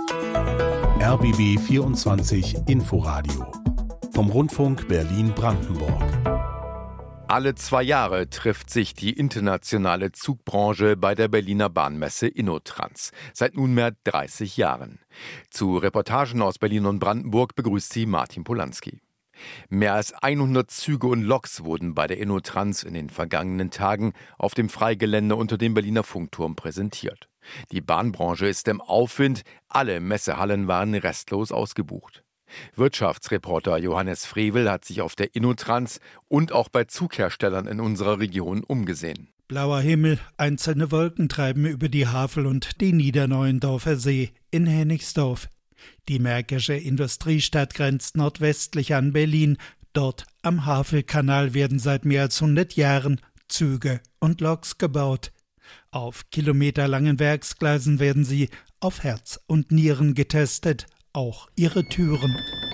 R B B vierundzwanzig Inforadio vom Rundfunk Berlin-Brandenburg. Alle zwei Jahre trifft sich die internationale Zugbranche bei der Berliner Bahnmesse InnoTrans. Seit nunmehr dreißig Jahren. Zu Reportagen aus Berlin und Brandenburg begrüßt sie Martin Polanski. Mehr als hundert Züge und Loks wurden bei der InnoTrans in den vergangenen Tagen auf dem Freigelände unter dem Berliner Funkturm präsentiert. Die Bahnbranche ist im Aufwind, alle Messehallen waren restlos ausgebucht. Wirtschaftsreporter Johannes Frevel hat sich auf der InnoTrans und auch bei Zugherstellern in unserer Region umgesehen. Blauer Himmel, einzelne Wolken treiben über die Havel und den Niederneuendorfer See in Hennigsdorf. Die märkische Industriestadt grenzt nordwestlich an Berlin. Dort am Havelkanal werden seit mehr als hundert Jahren Züge und Loks gebaut. Auf kilometerlangen Werksgleisen werden sie auf Herz und Nieren getestet. Auch ihre Türen.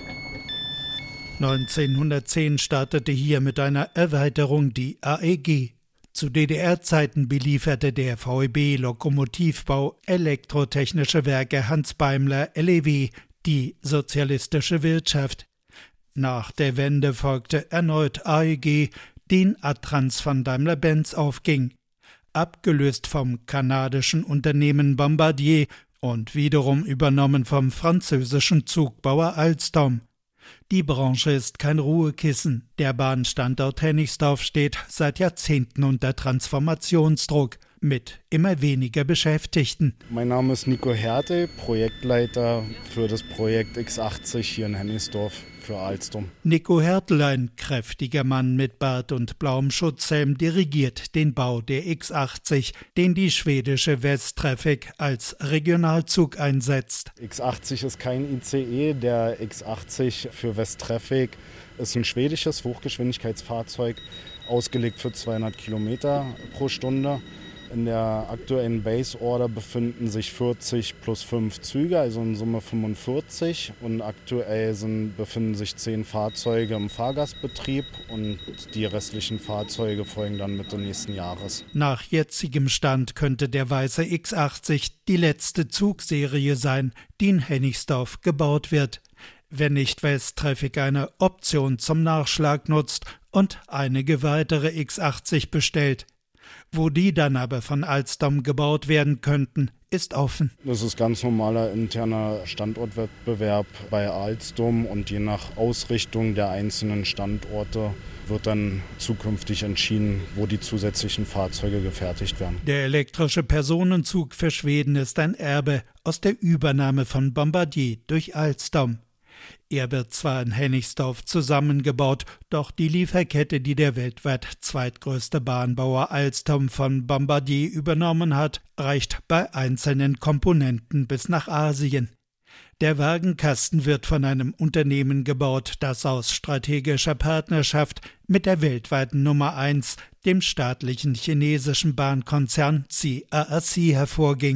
neunzehnhundertzehn startete hier mit einer Erweiterung die A E G. Zu D D R-Zeiten belieferte der V E B Lokomotivbau Elektrotechnische Werke Hans Beimler L E W die sozialistische Wirtschaft. Nach der Wende folgte erneut A E G, den Adtranz von Daimler-Benz aufging. Abgelöst vom kanadischen Unternehmen Bombardier und wiederum übernommen vom französischen Zugbauer Alstom. Die Branche ist kein Ruhekissen. Der Bahnstandort Hennigsdorf steht seit Jahrzehnten unter Transformationsdruck mit immer weniger Beschäftigten. Mein Name ist Nico Härte, Projektleiter für das Projekt X achtzig hier in Hennigsdorf für Alstom. Nico Härtel, ein kräftiger Mann mit Bart und blauem Schutzhelm, dirigiert den Bau der X achtzig, den die schwedische Westtraffic als Regionalzug einsetzt. X achtzig ist kein I C E, der X achtzig für Westtraffic ist ein schwedisches Hochgeschwindigkeitsfahrzeug, ausgelegt für zweihundert Kilometer pro Stunde. In der aktuellen Base-Order befinden sich vierzig plus fünf Züge, also in Summe fünfundvierzig. Und aktuell sind, befinden sich zehn Fahrzeuge im Fahrgastbetrieb und die restlichen Fahrzeuge folgen dann Mitte nächsten Jahres. Nach jetzigem Stand könnte der weiße X achtzig die letzte Zugserie sein, die in Hennigsdorf gebaut wird. Wenn nicht Westtraffic eine Option zum Nachschlag nutzt und einige weitere X achtzig bestellt. Wo die dann aber von Alstom gebaut werden könnten, ist offen. Das ist ganz normaler interner Standortwettbewerb bei Alstom und je nach Ausrichtung der einzelnen Standorte wird dann zukünftig entschieden, wo die zusätzlichen Fahrzeuge gefertigt werden. Der elektrische Personenzug für Schweden ist ein Erbe aus der Übernahme von Bombardier durch Alstom. Er wird zwar in Hennigsdorf zusammengebaut, doch die Lieferkette, die der weltweit zweitgrößte Bahnbauer Alstom von Bombardier übernommen hat, reicht bei einzelnen Komponenten bis nach Asien. Der Wagenkasten wird von einem Unternehmen gebaut, das aus strategischer Partnerschaft mit der weltweiten Nummer eins, dem staatlichen chinesischen Bahnkonzern C A A C, hervorging.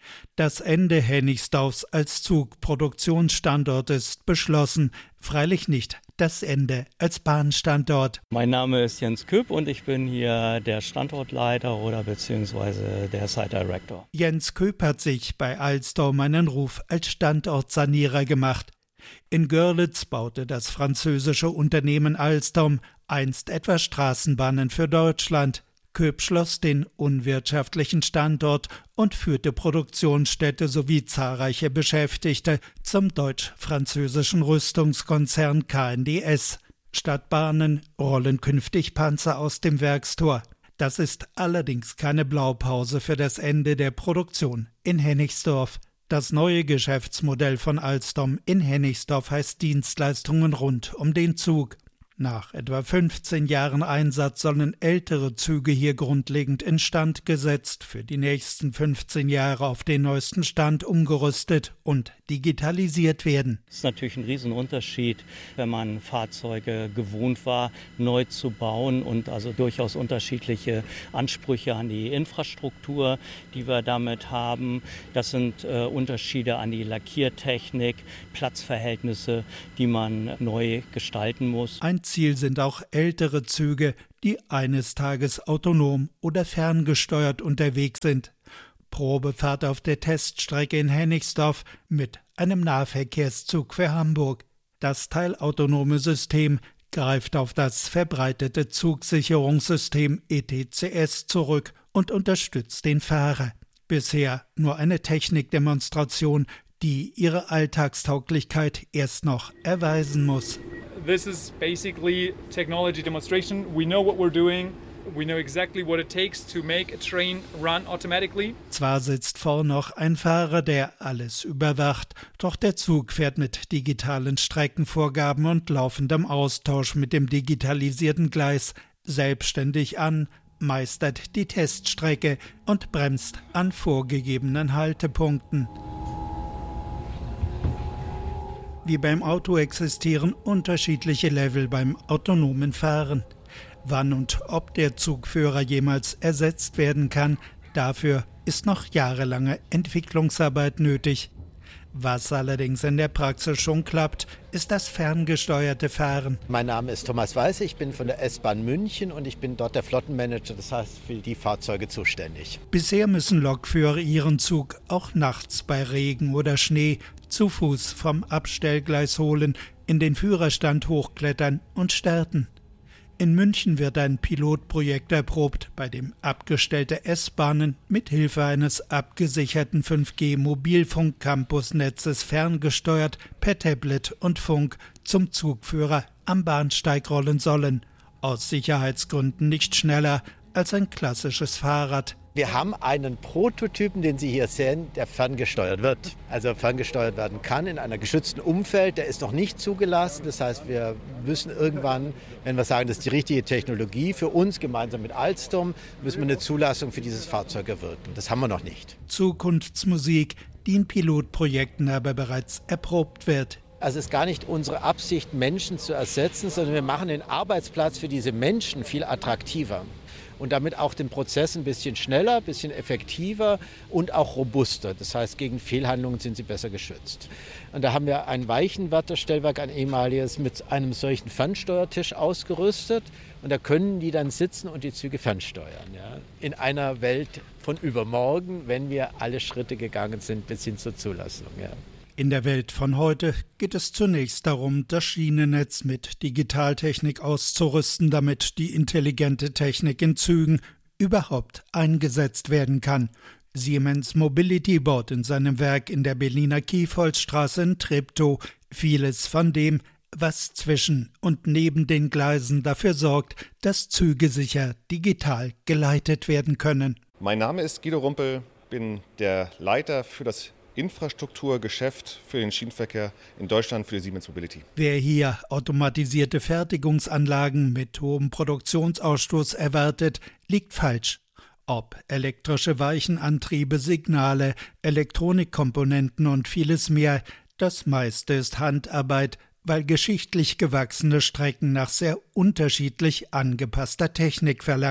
Das Ende Hennigsdorfs als Zugproduktionsstandort ist beschlossen, freilich nicht das Ende als Bahnstandort. Mein Name ist Jens Küpp und ich bin hier der Standortleiter oder beziehungsweise der Site Director. Jens Küpp hat sich bei Alstom einen Ruf als Standortsanierer gemacht. In Görlitz baute das französische Unternehmen Alstom einst etwa Straßenbahnen für Deutschland. Küpp schloss den unwirtschaftlichen Standort und führte Produktionsstätte sowie zahlreiche Beschäftigte zum deutsch-französischen Rüstungskonzern K N D S. Statt Bahnen rollen künftig Panzer aus dem Werkstor. Das ist allerdings keine Blaupause für das Ende der Produktion in Hennigsdorf. Das neue Geschäftsmodell von Alstom in Hennigsdorf heißt Dienstleistungen rund um den Zug. Nach etwa fünfzehn Jahren Einsatz sollen ältere Züge hier grundlegend instand gesetzt, für die nächsten fünfzehn Jahre auf den neuesten Stand umgerüstet und digitalisiert werden. Das ist natürlich ein Riesenunterschied, wenn man Fahrzeuge gewohnt war, neu zu bauen und also durchaus unterschiedliche Ansprüche an die Infrastruktur, die wir damit haben. Das sind äh, Unterschiede an die Lackiertechnik, Platzverhältnisse, die man neu gestalten muss. Ein Ziel sind auch ältere Züge, die eines Tages autonom oder ferngesteuert unterwegs sind. Probefahrt auf der Teststrecke in Hennigsdorf mit einem Nahverkehrszug für Hamburg. Das teilautonome System greift auf das verbreitete Zugsicherungssystem E T C S zurück und unterstützt den Fahrer. Bisher nur eine Technikdemonstration, die ihre Alltagstauglichkeit erst noch erweisen muss. This is basically technology demonstration. We know what we're doing. We know exactly what it takes to make a train run automatically. Zwar sitzt vorn noch ein Fahrer, der alles überwacht, doch der Zug fährt mit digitalen Streckenvorgaben und laufendem Austausch mit dem digitalisierten Gleis selbstständig an, meistert die Teststrecke und bremst an vorgegebenen Haltepunkten. Wie beim Auto existieren unterschiedliche Level beim autonomen Fahren. Wann und ob der Zugführer jemals ersetzt werden kann, dafür ist noch jahrelange Entwicklungsarbeit nötig. Was allerdings in der Praxis schon klappt, ist das ferngesteuerte Fahren. Mein Name ist Thomas Weiß, ich bin von der S-Bahn München und ich bin dort der Flottenmanager, das heißt für die Fahrzeuge zuständig. Bisher müssen Lokführer ihren Zug auch nachts bei Regen oder Schnee zu Fuß vom Abstellgleis holen, in den Führerstand hochklettern und starten. In München wird ein Pilotprojekt erprobt, bei dem abgestellte S-Bahnen mit Hilfe eines abgesicherten fünf G Mobilfunk-Campusnetzes ferngesteuert per Tablet und Funk zum Zugführer am Bahnsteig rollen sollen. Aus Sicherheitsgründen nicht schneller als ein klassisches Fahrrad. Wir haben einen Prototypen, den Sie hier sehen, der ferngesteuert wird. Also ferngesteuert werden kann in einem geschützten Umfeld. Der ist noch nicht zugelassen. Das heißt, wir müssen irgendwann, wenn wir sagen, das ist die richtige Technologie für uns, gemeinsam mit Alstom, müssen wir eine Zulassung für dieses Fahrzeug erwirken. Das haben wir noch nicht. Zukunftsmusik, die in Pilotprojekten aber bereits erprobt wird. Also es ist gar nicht unsere Absicht, Menschen zu ersetzen, sondern wir machen den Arbeitsplatz für diese Menschen viel attraktiver. Und damit auch den Prozess ein bisschen schneller, ein bisschen effektiver und auch robuster. Das heißt, gegen Fehlhandlungen sind sie besser geschützt. Und da haben wir ein Weichenwärterstellwerk, ein ehemaliges, mit einem solchen Fernsteuertisch ausgerüstet. Und da können die dann sitzen und die Züge fernsteuern. Ja? In einer Welt von übermorgen, wenn wir alle Schritte gegangen sind bis hin zur Zulassung. Ja. In der Welt von heute geht es zunächst darum, das Schienennetz mit Digitaltechnik auszurüsten, damit die intelligente Technik in Zügen überhaupt eingesetzt werden kann. Siemens Mobility baut in seinem Werk in der Berliner Kiefholzstraße in Treptow vieles von dem, was zwischen und neben den Gleisen dafür sorgt, dass Züge sicher digital geleitet werden können. Mein Name ist Guido Rumpel, bin der Leiter für das Infrastrukturgeschäft für den Schienenverkehr in Deutschland für die Siemens Mobility. Wer hier automatisierte Fertigungsanlagen mit hohem Produktionsausstoß erwartet, liegt falsch. Ob elektrische Weichenantriebe, Signale, Elektronikkomponenten und vieles mehr, das meiste ist Handarbeit, weil geschichtlich gewachsene Strecken nach sehr unterschiedlich angepasster Technik verlangen.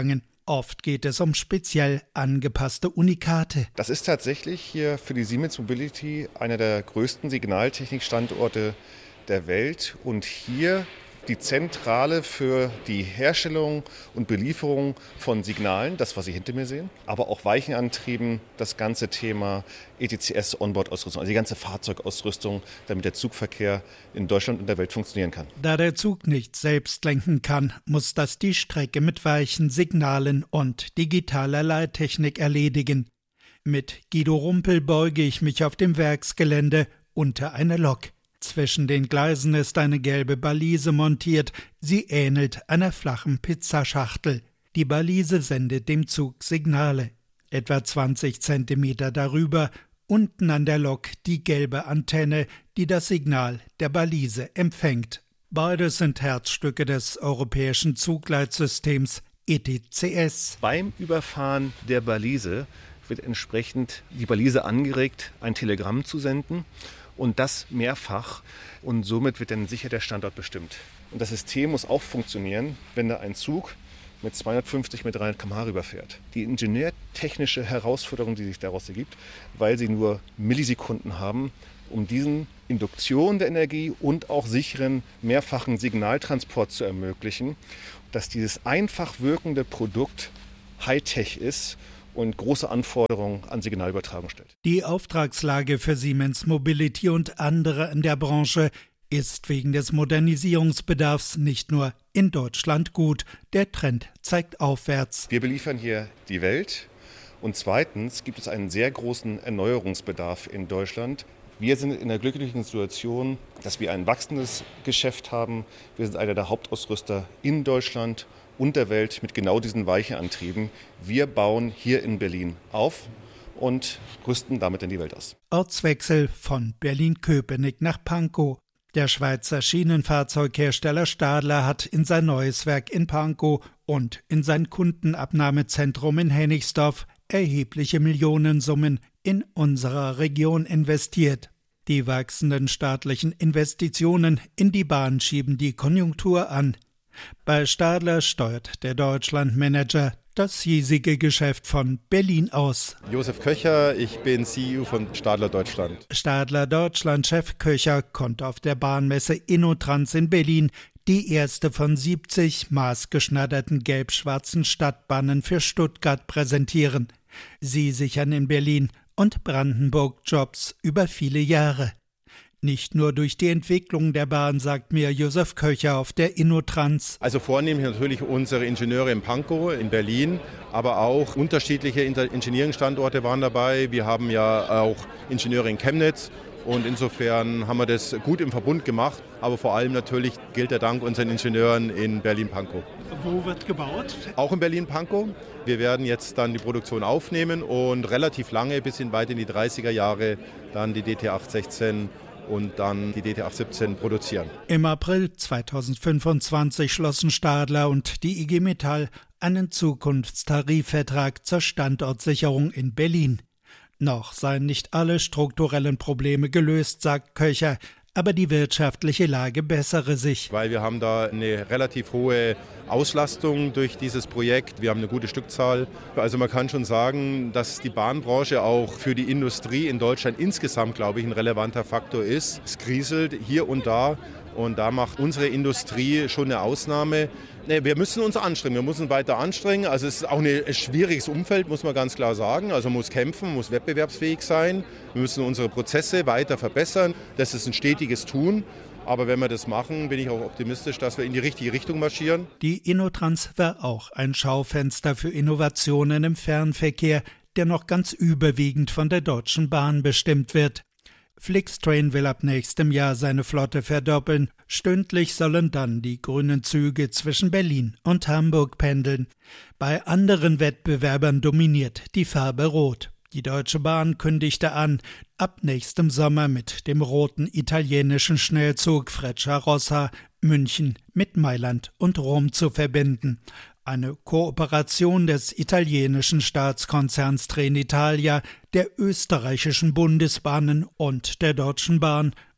Oft geht es um speziell angepasste Unikate. Das ist tatsächlich hier für die Siemens Mobility einer der größten Signaltechnikstandorte der Welt und hier die Zentrale für die Herstellung und Belieferung von Signalen, das, was Sie hinter mir sehen, aber auch Weichenantrieben, das ganze Thema E T C S-Onboard-Ausrüstung, also die ganze Fahrzeugausrüstung, damit der Zugverkehr in Deutschland und der Welt funktionieren kann. Da der Zug nicht selbst lenken kann, muss das die Strecke mit Weichen, Signalen und digitaler Leittechnik erledigen. Mit Guido Rumpel beuge ich mich auf dem Werksgelände unter eine Lok. Zwischen den Gleisen ist eine gelbe Balise montiert. Sie ähnelt einer flachen Pizzaschachtel. Die Balise sendet dem Zug Signale. Etwa zwanzig Zentimeter darüber, unten an der Lok die gelbe Antenne, die das Signal der Balise empfängt. Beides sind Herzstücke des europäischen Zugleitsystems E T C S. Beim Überfahren der Balise wird entsprechend die Balise angeregt, ein Telegramm zu senden. Und das mehrfach. Und somit wird dann sicher der Standort bestimmt. Und das System muss auch funktionieren, wenn da ein Zug mit zweihundertfünfzig, mit dreihundert Kilometer pro Stunde rüberfährt. Die ingenieurtechnische Herausforderung, die sich daraus ergibt, weil sie nur Millisekunden haben, um diesen Induktion der Energie und auch sicheren mehrfachen Signaltransport zu ermöglichen, dass dieses einfach wirkende Produkt Hightech ist und große Anforderungen an Signalübertragung stellt. Die Auftragslage für Siemens Mobility und andere in der Branche ist wegen des Modernisierungsbedarfs nicht nur in Deutschland gut. Der Trend zeigt aufwärts. Wir beliefern hier die Welt und zweitens gibt es einen sehr großen Erneuerungsbedarf in Deutschland. Wir sind in der glücklichen Situation, dass wir ein wachsendes Geschäft haben. Wir sind einer der Hauptausrüster in Deutschland und der Welt mit genau diesen Weichenantrieben. Wir bauen hier in Berlin auf und rüsten damit in die Welt aus. Ortswechsel von Berlin-Köpenick nach Pankow. Der Schweizer Schienenfahrzeughersteller Stadler hat in sein neues Werk in Pankow und in sein Kundenabnahmezentrum in Hennigsdorf erhebliche Millionensummen in unserer Region investiert. Die wachsenden staatlichen Investitionen in die Bahn schieben die Konjunktur an. Bei Stadler steuert der Deutschlandmanager das hiesige Geschäft von Berlin aus. Josef Köcher, ich bin C E O von Stadler Deutschland. Stadler Deutschland-Chef Köcher konnte auf der Bahnmesse InnoTrans in Berlin die erste von siebzig maßgeschneiderten gelb-schwarzen Stadtbahnen für Stuttgart präsentieren. Sie sichern in Berlin und Brandenburg Jobs über viele Jahre. Nicht nur durch die Entwicklung der Bahn, sagt mir Josef Köcher auf der InnoTrans. Also vornehmlich natürlich unsere Ingenieure in Pankow, in Berlin, aber auch unterschiedliche Engineering-Standorte waren dabei. Wir haben ja auch Ingenieure in Chemnitz und insofern haben wir das gut im Verbund gemacht. Aber vor allem natürlich gilt der Dank unseren Ingenieuren in Berlin-Pankow. Wo wird gebaut? Auch in Berlin-Pankow. Wir werden jetzt dann die Produktion aufnehmen und relativ lange, bis in weit in die dreißiger Jahre, dann die D T acht sechzehn und dann die D T acht siebzehn produzieren. Im April zweitausendfünfundzwanzig schlossen Stadler und die I G Metall einen Zukunftstarifvertrag zur Standortsicherung in Berlin. Noch seien nicht alle strukturellen Probleme gelöst, sagt Köcher, aber die wirtschaftliche Lage bessere sich. Weil wir haben da eine relativ hohe Auslastung durch dieses Projekt. Wir haben eine gute Stückzahl. Also man kann schon sagen, dass die Bahnbranche auch für die Industrie in Deutschland insgesamt, glaube ich, ein relevanter Faktor ist. Es kriselt hier und da und da macht unsere Industrie schon eine Ausnahme. Nee, wir müssen uns anstrengen, wir müssen weiter anstrengen. Also es ist auch ein schwieriges Umfeld, muss man ganz klar sagen. Also man muss kämpfen, muss wettbewerbsfähig sein. Wir müssen unsere Prozesse weiter verbessern. Das ist ein stetiges Tun. Aber wenn wir das machen, bin ich auch optimistisch, dass wir in die richtige Richtung marschieren. Die InnoTrans war auch ein Schaufenster für Innovationen im Fernverkehr, der noch ganz überwiegend von der Deutschen Bahn bestimmt wird. Flixtrain will ab nächstem Jahr seine Flotte verdoppeln. Stündlich sollen dann die grünen Züge zwischen Berlin und Hamburg pendeln. Bei anderen Wettbewerbern dominiert die Farbe Rot. Die Deutsche Bahn kündigte an, ab nächstem Sommer mit dem roten italienischen Schnellzug Frecciarossa München mit Mailand und Rom zu verbinden. Eine Kooperation des italienischen Staatskonzerns Trenitalia, der österreichischen Bundesbahnen und der Deutschen Bahn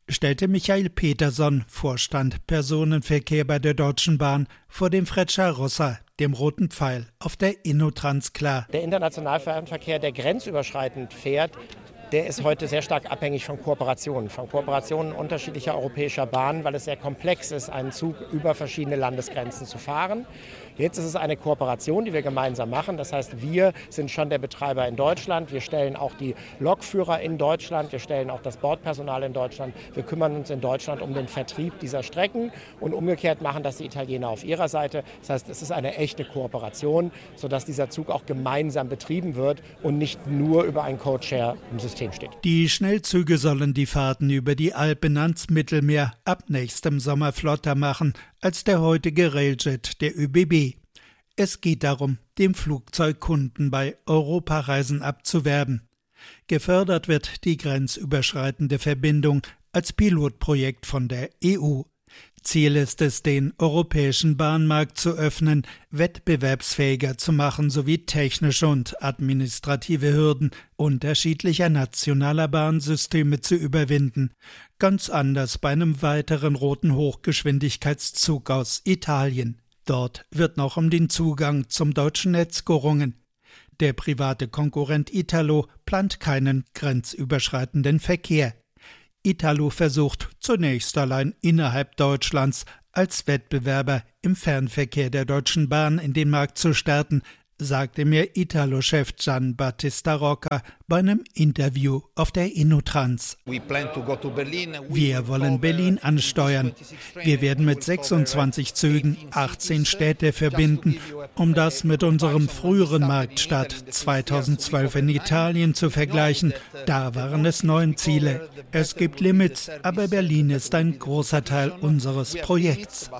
stellte Michael Peterson, Vorstand Personenverkehr bei der Deutschen Bahn, vor dem Frecciarossa, dem roten Pfeil, auf der Innotrans klar. Der Internationalfernverkehr, der grenzüberschreitend fährt, der ist heute sehr stark abhängig von Kooperationen, von Kooperationen unterschiedlicher europäischer Bahnen, weil es sehr komplex ist, einen Zug über verschiedene Landesgrenzen zu fahren. Jetzt ist es eine Kooperation, die wir gemeinsam machen. Das heißt, wir sind schon der Betreiber in Deutschland. Wir stellen auch die Lokführer in Deutschland. Wir stellen auch das Bordpersonal in Deutschland. Wir kümmern uns in Deutschland um den Vertrieb dieser Strecken. Und umgekehrt machen das die Italiener auf ihrer Seite. Das heißt, es ist eine echte Kooperation, sodass dieser Zug auch gemeinsam betrieben wird und nicht nur über ein Codeshare im System steht. Die Schnellzüge sollen die Fahrten über die Alpen ans Mittelmeer ab nächstem Sommer flotter machen als der heutige Railjet der Ö B B. Es geht darum, dem Flugzeugkunden bei Europareisen abzuwerben. Gefördert wird die grenzüberschreitende Verbindung als Pilotprojekt von der E U. Ziel ist es, den europäischen Bahnmarkt zu öffnen, wettbewerbsfähiger zu machen sowie technische und administrative Hürden unterschiedlicher nationaler Bahnsysteme zu überwinden. Ganz anders bei einem weiteren roten Hochgeschwindigkeitszug aus Italien. Dort wird noch um den Zugang zum deutschen Netz gerungen. Der private Konkurrent Italo plant keinen grenzüberschreitenden Verkehr. Italo versucht zunächst allein innerhalb Deutschlands als Wettbewerber im Fernverkehr der Deutschen Bahn in den Markt zu starten, sagte mir Italo-Chef Gian Battista Rocca bei einem Interview auf der Innotrans. Wir wollen Berlin ansteuern. Wir werden mit sechsundzwanzig Zügen achtzehn Städte verbinden, um das mit unserem früheren Marktstart zweitausendzwölf in Italien zu vergleichen. Da waren es neun Ziele. Es gibt Limits, aber Berlin ist ein großer Teil unseres Projekts.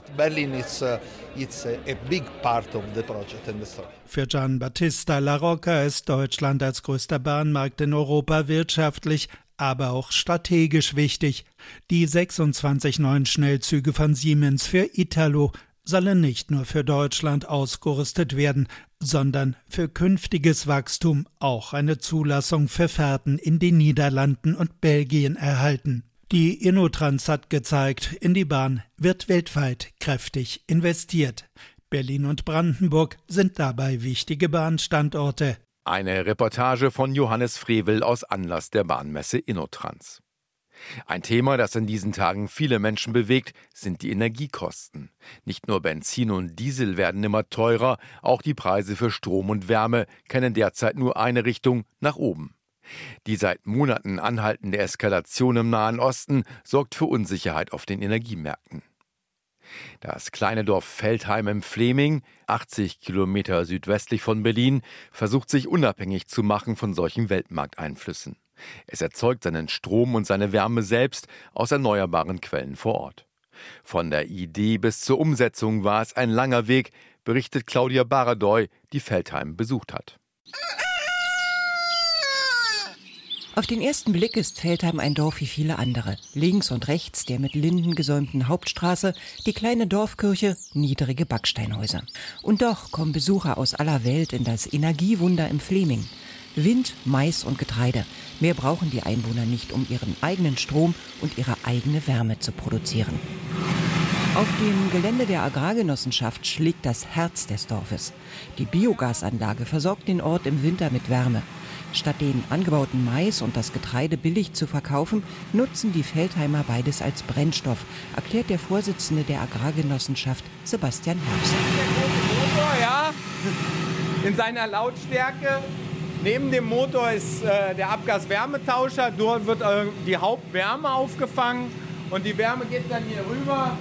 Für Gian Battista La Rocca ist Deutschland als größter Bahnmarkt in Europa wirtschaftlich, aber auch strategisch wichtig. Die sechsundzwanzig neuen Schnellzüge von Siemens für Italo sollen nicht nur für Deutschland ausgerüstet werden, sondern für künftiges Wachstum auch eine Zulassung für Fahrten in den Niederlanden und Belgien erhalten. Die Innotrans hat gezeigt, in die Bahn wird weltweit kräftig investiert. Berlin und Brandenburg sind dabei wichtige Bahnstandorte. Eine Reportage von Johannes Frevel aus Anlass der Bahnmesse Innotrans. Ein Thema, das in diesen Tagen viele Menschen bewegt, sind die Energiekosten. Nicht nur Benzin und Diesel werden immer teurer, auch die Preise für Strom und Wärme kennen derzeit nur eine Richtung, nach oben. Die seit Monaten anhaltende Eskalation im Nahen Osten sorgt für Unsicherheit auf den Energiemärkten. Das kleine Dorf Veltheim im Fläming, achtzig Kilometer südwestlich von Berlin, versucht sich unabhängig zu machen von solchen Weltmarkteinflüssen. Es erzeugt seinen Strom und seine Wärme selbst aus erneuerbaren Quellen vor Ort. Von der Idee bis zur Umsetzung war es ein langer Weg, berichtet Claudia Baradoy, die Veltheim besucht hat. Auf den ersten Blick ist Veltheim ein Dorf wie viele andere. Links und rechts der mit Linden gesäumten Hauptstraße, die kleine Dorfkirche, niedrige Backsteinhäuser. Und doch kommen Besucher aus aller Welt in das Energiewunder im Fläming. Wind, Mais und Getreide. Mehr brauchen die Einwohner nicht, um ihren eigenen Strom und ihre eigene Wärme zu produzieren. Auf dem Gelände der Agrargenossenschaft schlägt das Herz des Dorfes. Die Biogasanlage versorgt den Ort im Winter mit Wärme. Statt den angebauten Mais und das Getreide billig zu verkaufen, nutzen die Veltheimer beides als Brennstoff, erklärt der Vorsitzende der Agrargenossenschaft, Sebastian Herbst. Der große Motor, ja, in seiner Lautstärke. Neben dem Motor ist äh, der Abgaswärmetauscher. Dort wird äh, die Hauptwärme aufgefangen und die Wärme geht dann hier rüber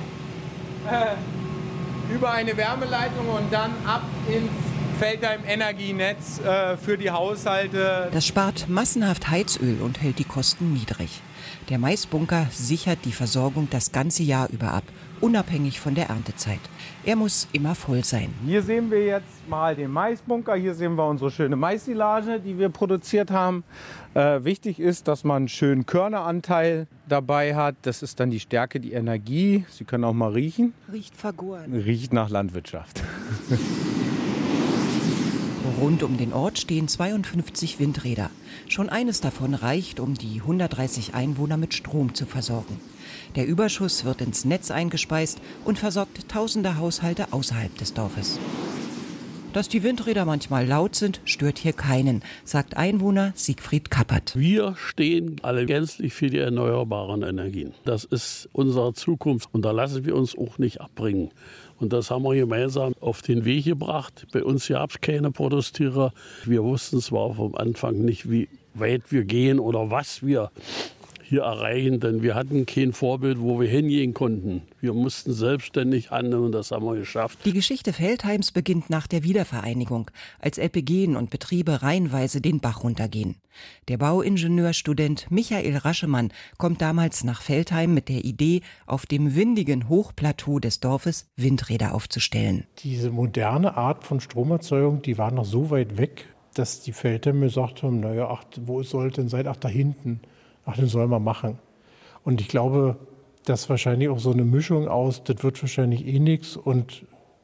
äh, über eine Wärmeleitung und dann ab ins Veltheim Energienetz äh, für die Haushalte. Das spart massenhaft Heizöl und hält die Kosten niedrig. Der Maisbunker sichert die Versorgung das ganze Jahr über ab, unabhängig von der Erntezeit. Er muss immer voll sein. Hier sehen wir jetzt mal den Maisbunker. Hier sehen wir unsere schöne Maissilage, die wir produziert haben. Äh, wichtig ist, dass man einen schönen Körneranteil dabei hat. Das ist dann die Stärke, die Energie. Sie können auch mal riechen. Riecht vergoren. Riecht nach Landwirtschaft. Rund um den Ort stehen zweiundfünfzig Windräder. Schon eines davon reicht, um die hundertdreißig Einwohner mit Strom zu versorgen. Der Überschuss wird ins Netz eingespeist und versorgt tausende Haushalte außerhalb des Dorfes. Dass die Windräder manchmal laut sind, stört hier keinen, sagt Einwohner Siegfried Kappert. Wir stehen alle gänzlich für die erneuerbaren Energien. Das ist unsere Zukunft und da lassen wir uns auch nicht abbringen. Und das haben wir gemeinsam auf den Weg gebracht. Bei uns gab es keine Protestierer. Wir wussten zwar vom Anfang nicht, wie weit wir gehen oder was wir hier erreichen, denn wir hatten kein Vorbild, wo wir hingehen konnten. Wir mussten selbstständig handeln und das haben wir geschafft. Die Geschichte Veltheims beginnt nach der Wiedervereinigung, als L P G und Betriebe reihenweise den Bach runtergehen. Der Bauingenieurstudent Michael Raschemann kommt damals nach Veltheim mit der Idee, auf dem windigen Hochplateau des Dorfes Windräder aufzustellen. Diese moderne Art von Stromerzeugung, die war noch so weit weg, dass die Veltheimer gesagt haben, naja, ach, wo soll denn sein? Ach, da hinten. Ach, den soll man machen. Und ich glaube, dass wahrscheinlich auch so eine Mischung aus, das wird wahrscheinlich eh nichts und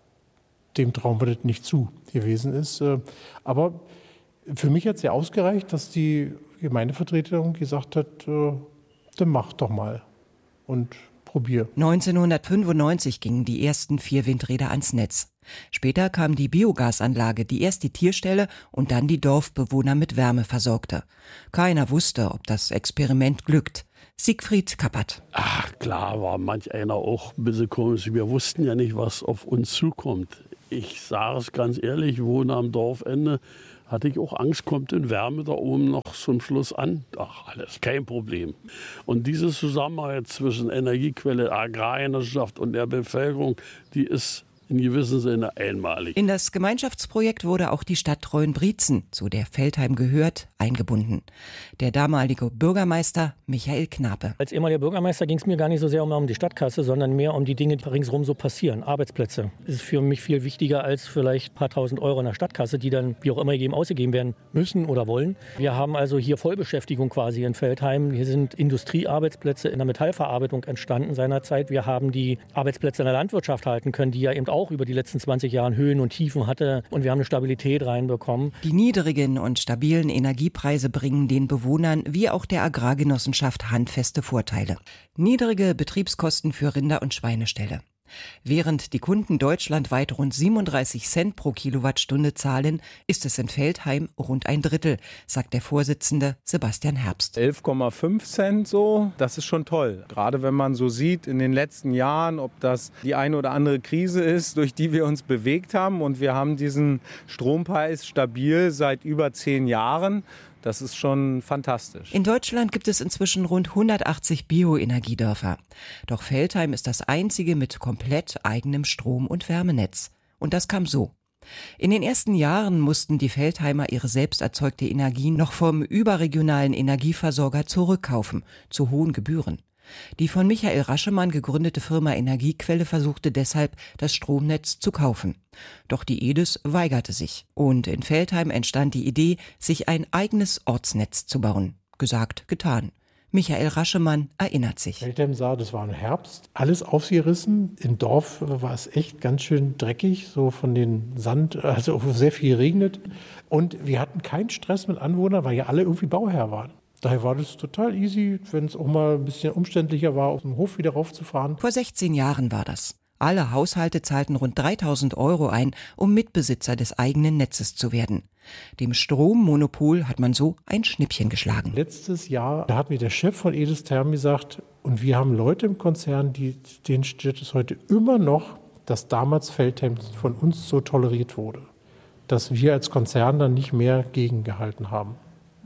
dem trauen wir das nicht zu gewesen ist. Aber für mich hat es ja ausgereicht, dass die Gemeindevertretung gesagt hat, dann mach doch mal und probier. neunzehnhundertfünfundneunzig gingen die ersten vier Windräder ans Netz. Später kam die Biogasanlage, die erst die Tierställe und dann die Dorfbewohner mit Wärme versorgte. Keiner wusste, ob das Experiment glückt. Siegfried Kappert. Ach, klar war manch einer auch ein bisschen komisch. Wir wussten ja nicht, was auf uns zukommt. Ich sage es ganz ehrlich, ich wohne am Dorfende. Hatte ich auch Angst, kommt denn Wärme da oben noch zum Schluss an? Ach, alles, kein Problem. Und diese Zusammenarbeit zwischen Energiequelle, Agrarwirtschaft und der Bevölkerung, die ist in gewissem Sinne einmalig. In das Gemeinschaftsprojekt wurde auch die Stadt Treuenbrietzen, zu der Veltheim gehört, eingebunden. Der damalige Bürgermeister Michael Knape. Als ehemaliger Bürgermeister ging es mir gar nicht so sehr um, um die Stadtkasse, sondern mehr um die Dinge, die ringsherum so passieren. Arbeitsplätze. Das ist für mich viel wichtiger als vielleicht ein paar tausend Euro in der Stadtkasse, die dann wie auch immer gegeben ausgegeben werden müssen oder wollen. Wir haben also hier Vollbeschäftigung quasi in Veltheim. Hier sind Industriearbeitsplätze in der Metallverarbeitung entstanden seinerzeit. Wir haben die Arbeitsplätze in der Landwirtschaft halten können, die ja eben auch über die letzten zwanzig Jahre Höhen und Tiefen hatte. Und wir haben eine Stabilität reinbekommen. Die niedrigen und stabilen Energiepreise bringen den Bewohnern wie auch der Agrargenossenschaft handfeste Vorteile. Niedrige Betriebskosten für Rinder- und Schweineställe. Während die Kunden deutschlandweit rund siebenunddreißig Cent pro Kilowattstunde zahlen, ist es in Veltheim rund ein Drittel, sagt der Vorsitzende Sebastian Herbst. elf Komma fünf Cent so, das ist schon toll. Gerade wenn man so sieht in den letzten Jahren, ob das die eine oder andere Krise ist, durch die wir uns bewegt haben. Und wir haben diesen Strompreis stabil seit über zehn Jahren. Das ist schon fantastisch. In Deutschland gibt es inzwischen rund hundertachtzig Bioenergiedörfer. Doch Veltheim ist das einzige mit komplett eigenem Strom- und Wärmenetz. Und das kam so. In den ersten Jahren mussten die Veltheimer ihre selbst erzeugte Energie noch vom überregionalen Energieversorger zurückkaufen, zu hohen Gebühren. Die von Michael Raschemann gegründete Firma Energiequelle versuchte deshalb, das Stromnetz zu kaufen. Doch die E D I S weigerte sich. Und in Veltheim entstand die Idee, sich ein eigenes Ortsnetz zu bauen. Gesagt, getan. Michael Raschemann erinnert sich. Veltheim sah, das war im Herbst, alles aufgerissen. Im Dorf war es echt ganz schön dreckig, so von den Sand, also sehr viel regnet. Und wir hatten keinen Stress mit Anwohnern, weil ja alle irgendwie Bauherr waren. Daher war das total easy, wenn es auch mal ein bisschen umständlicher war, auf dem Hof wieder raufzufahren. Vor sechzehn Jahren war das. Alle Haushalte zahlten rund dreitausend Euro ein, um Mitbesitzer des eigenen Netzes zu werden. Dem Strommonopol hat man so ein Schnippchen geschlagen. Letztes Jahr da hat mir der Chef von E D I S Therm gesagt, und wir haben Leute im Konzern, die, denen steht es heute immer noch, dass damals Veltheim von uns so toleriert wurde, dass wir als Konzern dann nicht mehr gegengehalten haben.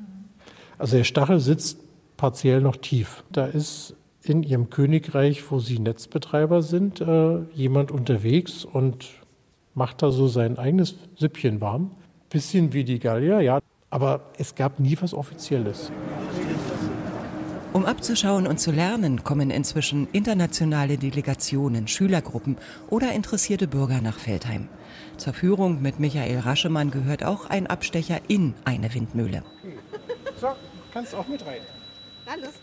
Also der Stachel sitzt partiell noch tief. Da ist in ihrem Königreich, wo sie Netzbetreiber sind, äh, jemand unterwegs und macht da so sein eigenes Süppchen warm. Bisschen wie die Gallier, ja, aber es gab nie was Offizielles. Um abzuschauen und zu lernen, kommen inzwischen internationale Delegationen, Schülergruppen oder interessierte Bürger nach Veltheim. Zur Führung mit Michael Raschemann gehört auch ein Abstecher in eine Windmühle. So, kannst auch mit rein. Na, los, komm.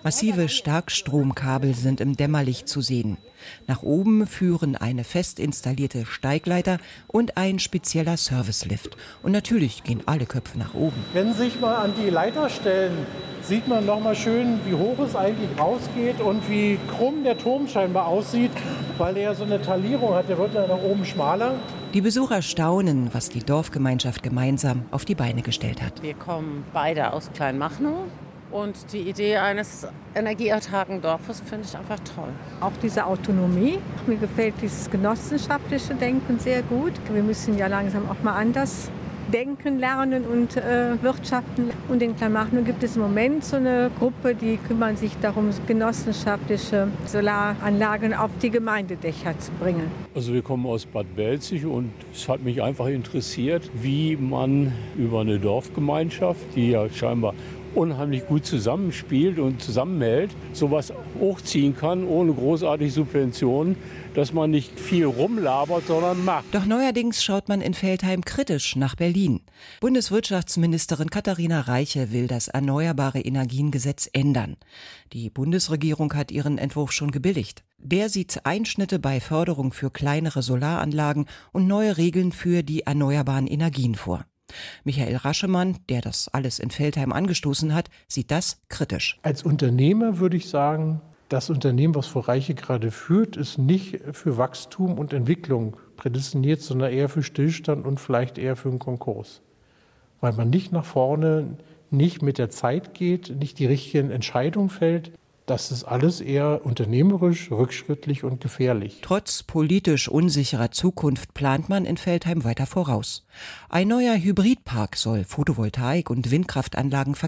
Massive Starkstromkabel sind im Dämmerlicht zu sehen. Nach oben führen eine fest installierte Steigleiter und ein spezieller Servicelift. Und natürlich gehen alle Köpfe nach oben. Wenn Sie sich mal an die Leiter stellen, sieht man noch mal schön, wie hoch es eigentlich rausgeht und wie krumm der Turm scheinbar aussieht, weil er ja so eine Talierung hat. Der wird ja nach oben schmaler. Die Besucher staunen, was die Dorfgemeinschaft gemeinsam auf die Beine gestellt hat. Wir kommen beide aus Kleinmachnow. Und die Idee eines energieautarken Dorfes finde ich einfach toll. Auch diese Autonomie. Mir gefällt dieses genossenschaftliche Denken sehr gut. Wir müssen ja langsam auch mal anders denken, lernen und äh, wirtschaften. Und in Kleinmachnow gibt es im Moment so eine Gruppe, die kümmern sich darum, genossenschaftliche Solaranlagen auf die Gemeindedächer zu bringen. Also wir kommen aus Bad Belzig und es hat mich einfach interessiert, wie man über eine Dorfgemeinschaft, die ja scheinbar unheimlich gut zusammenspielt und zusammenhält, sowas hochziehen kann, ohne großartige Subventionen, dass man nicht viel rumlabert, sondern macht. Doch neuerdings schaut man in Veltheim kritisch nach Berlin. Bundeswirtschaftsministerin Katharina Reiche will das Erneuerbare Energiengesetz ändern. Die Bundesregierung hat ihren Entwurf schon gebilligt. Der sieht Einschnitte bei Förderung für kleinere Solaranlagen und neue Regeln für die erneuerbaren Energien vor. Michael Raschemann, der das alles in Veltheim angestoßen hat, sieht das kritisch. Als Unternehmer würde ich sagen, das Unternehmen, was Frau Reiche gerade führt, ist nicht für Wachstum und Entwicklung prädestiniert, sondern eher für Stillstand und vielleicht eher für einen Konkurs. Weil man nicht nach vorne, nicht mit der Zeit geht, nicht die richtigen Entscheidungen fällt. Das ist alles eher unternehmerisch, rückschrittlich und gefährlich. Trotz politisch unsicherer Zukunft plant man in Veltheim weiter voraus. Ein neuer Hybridpark soll Photovoltaik- und Windkraftanlagen verknüpfen.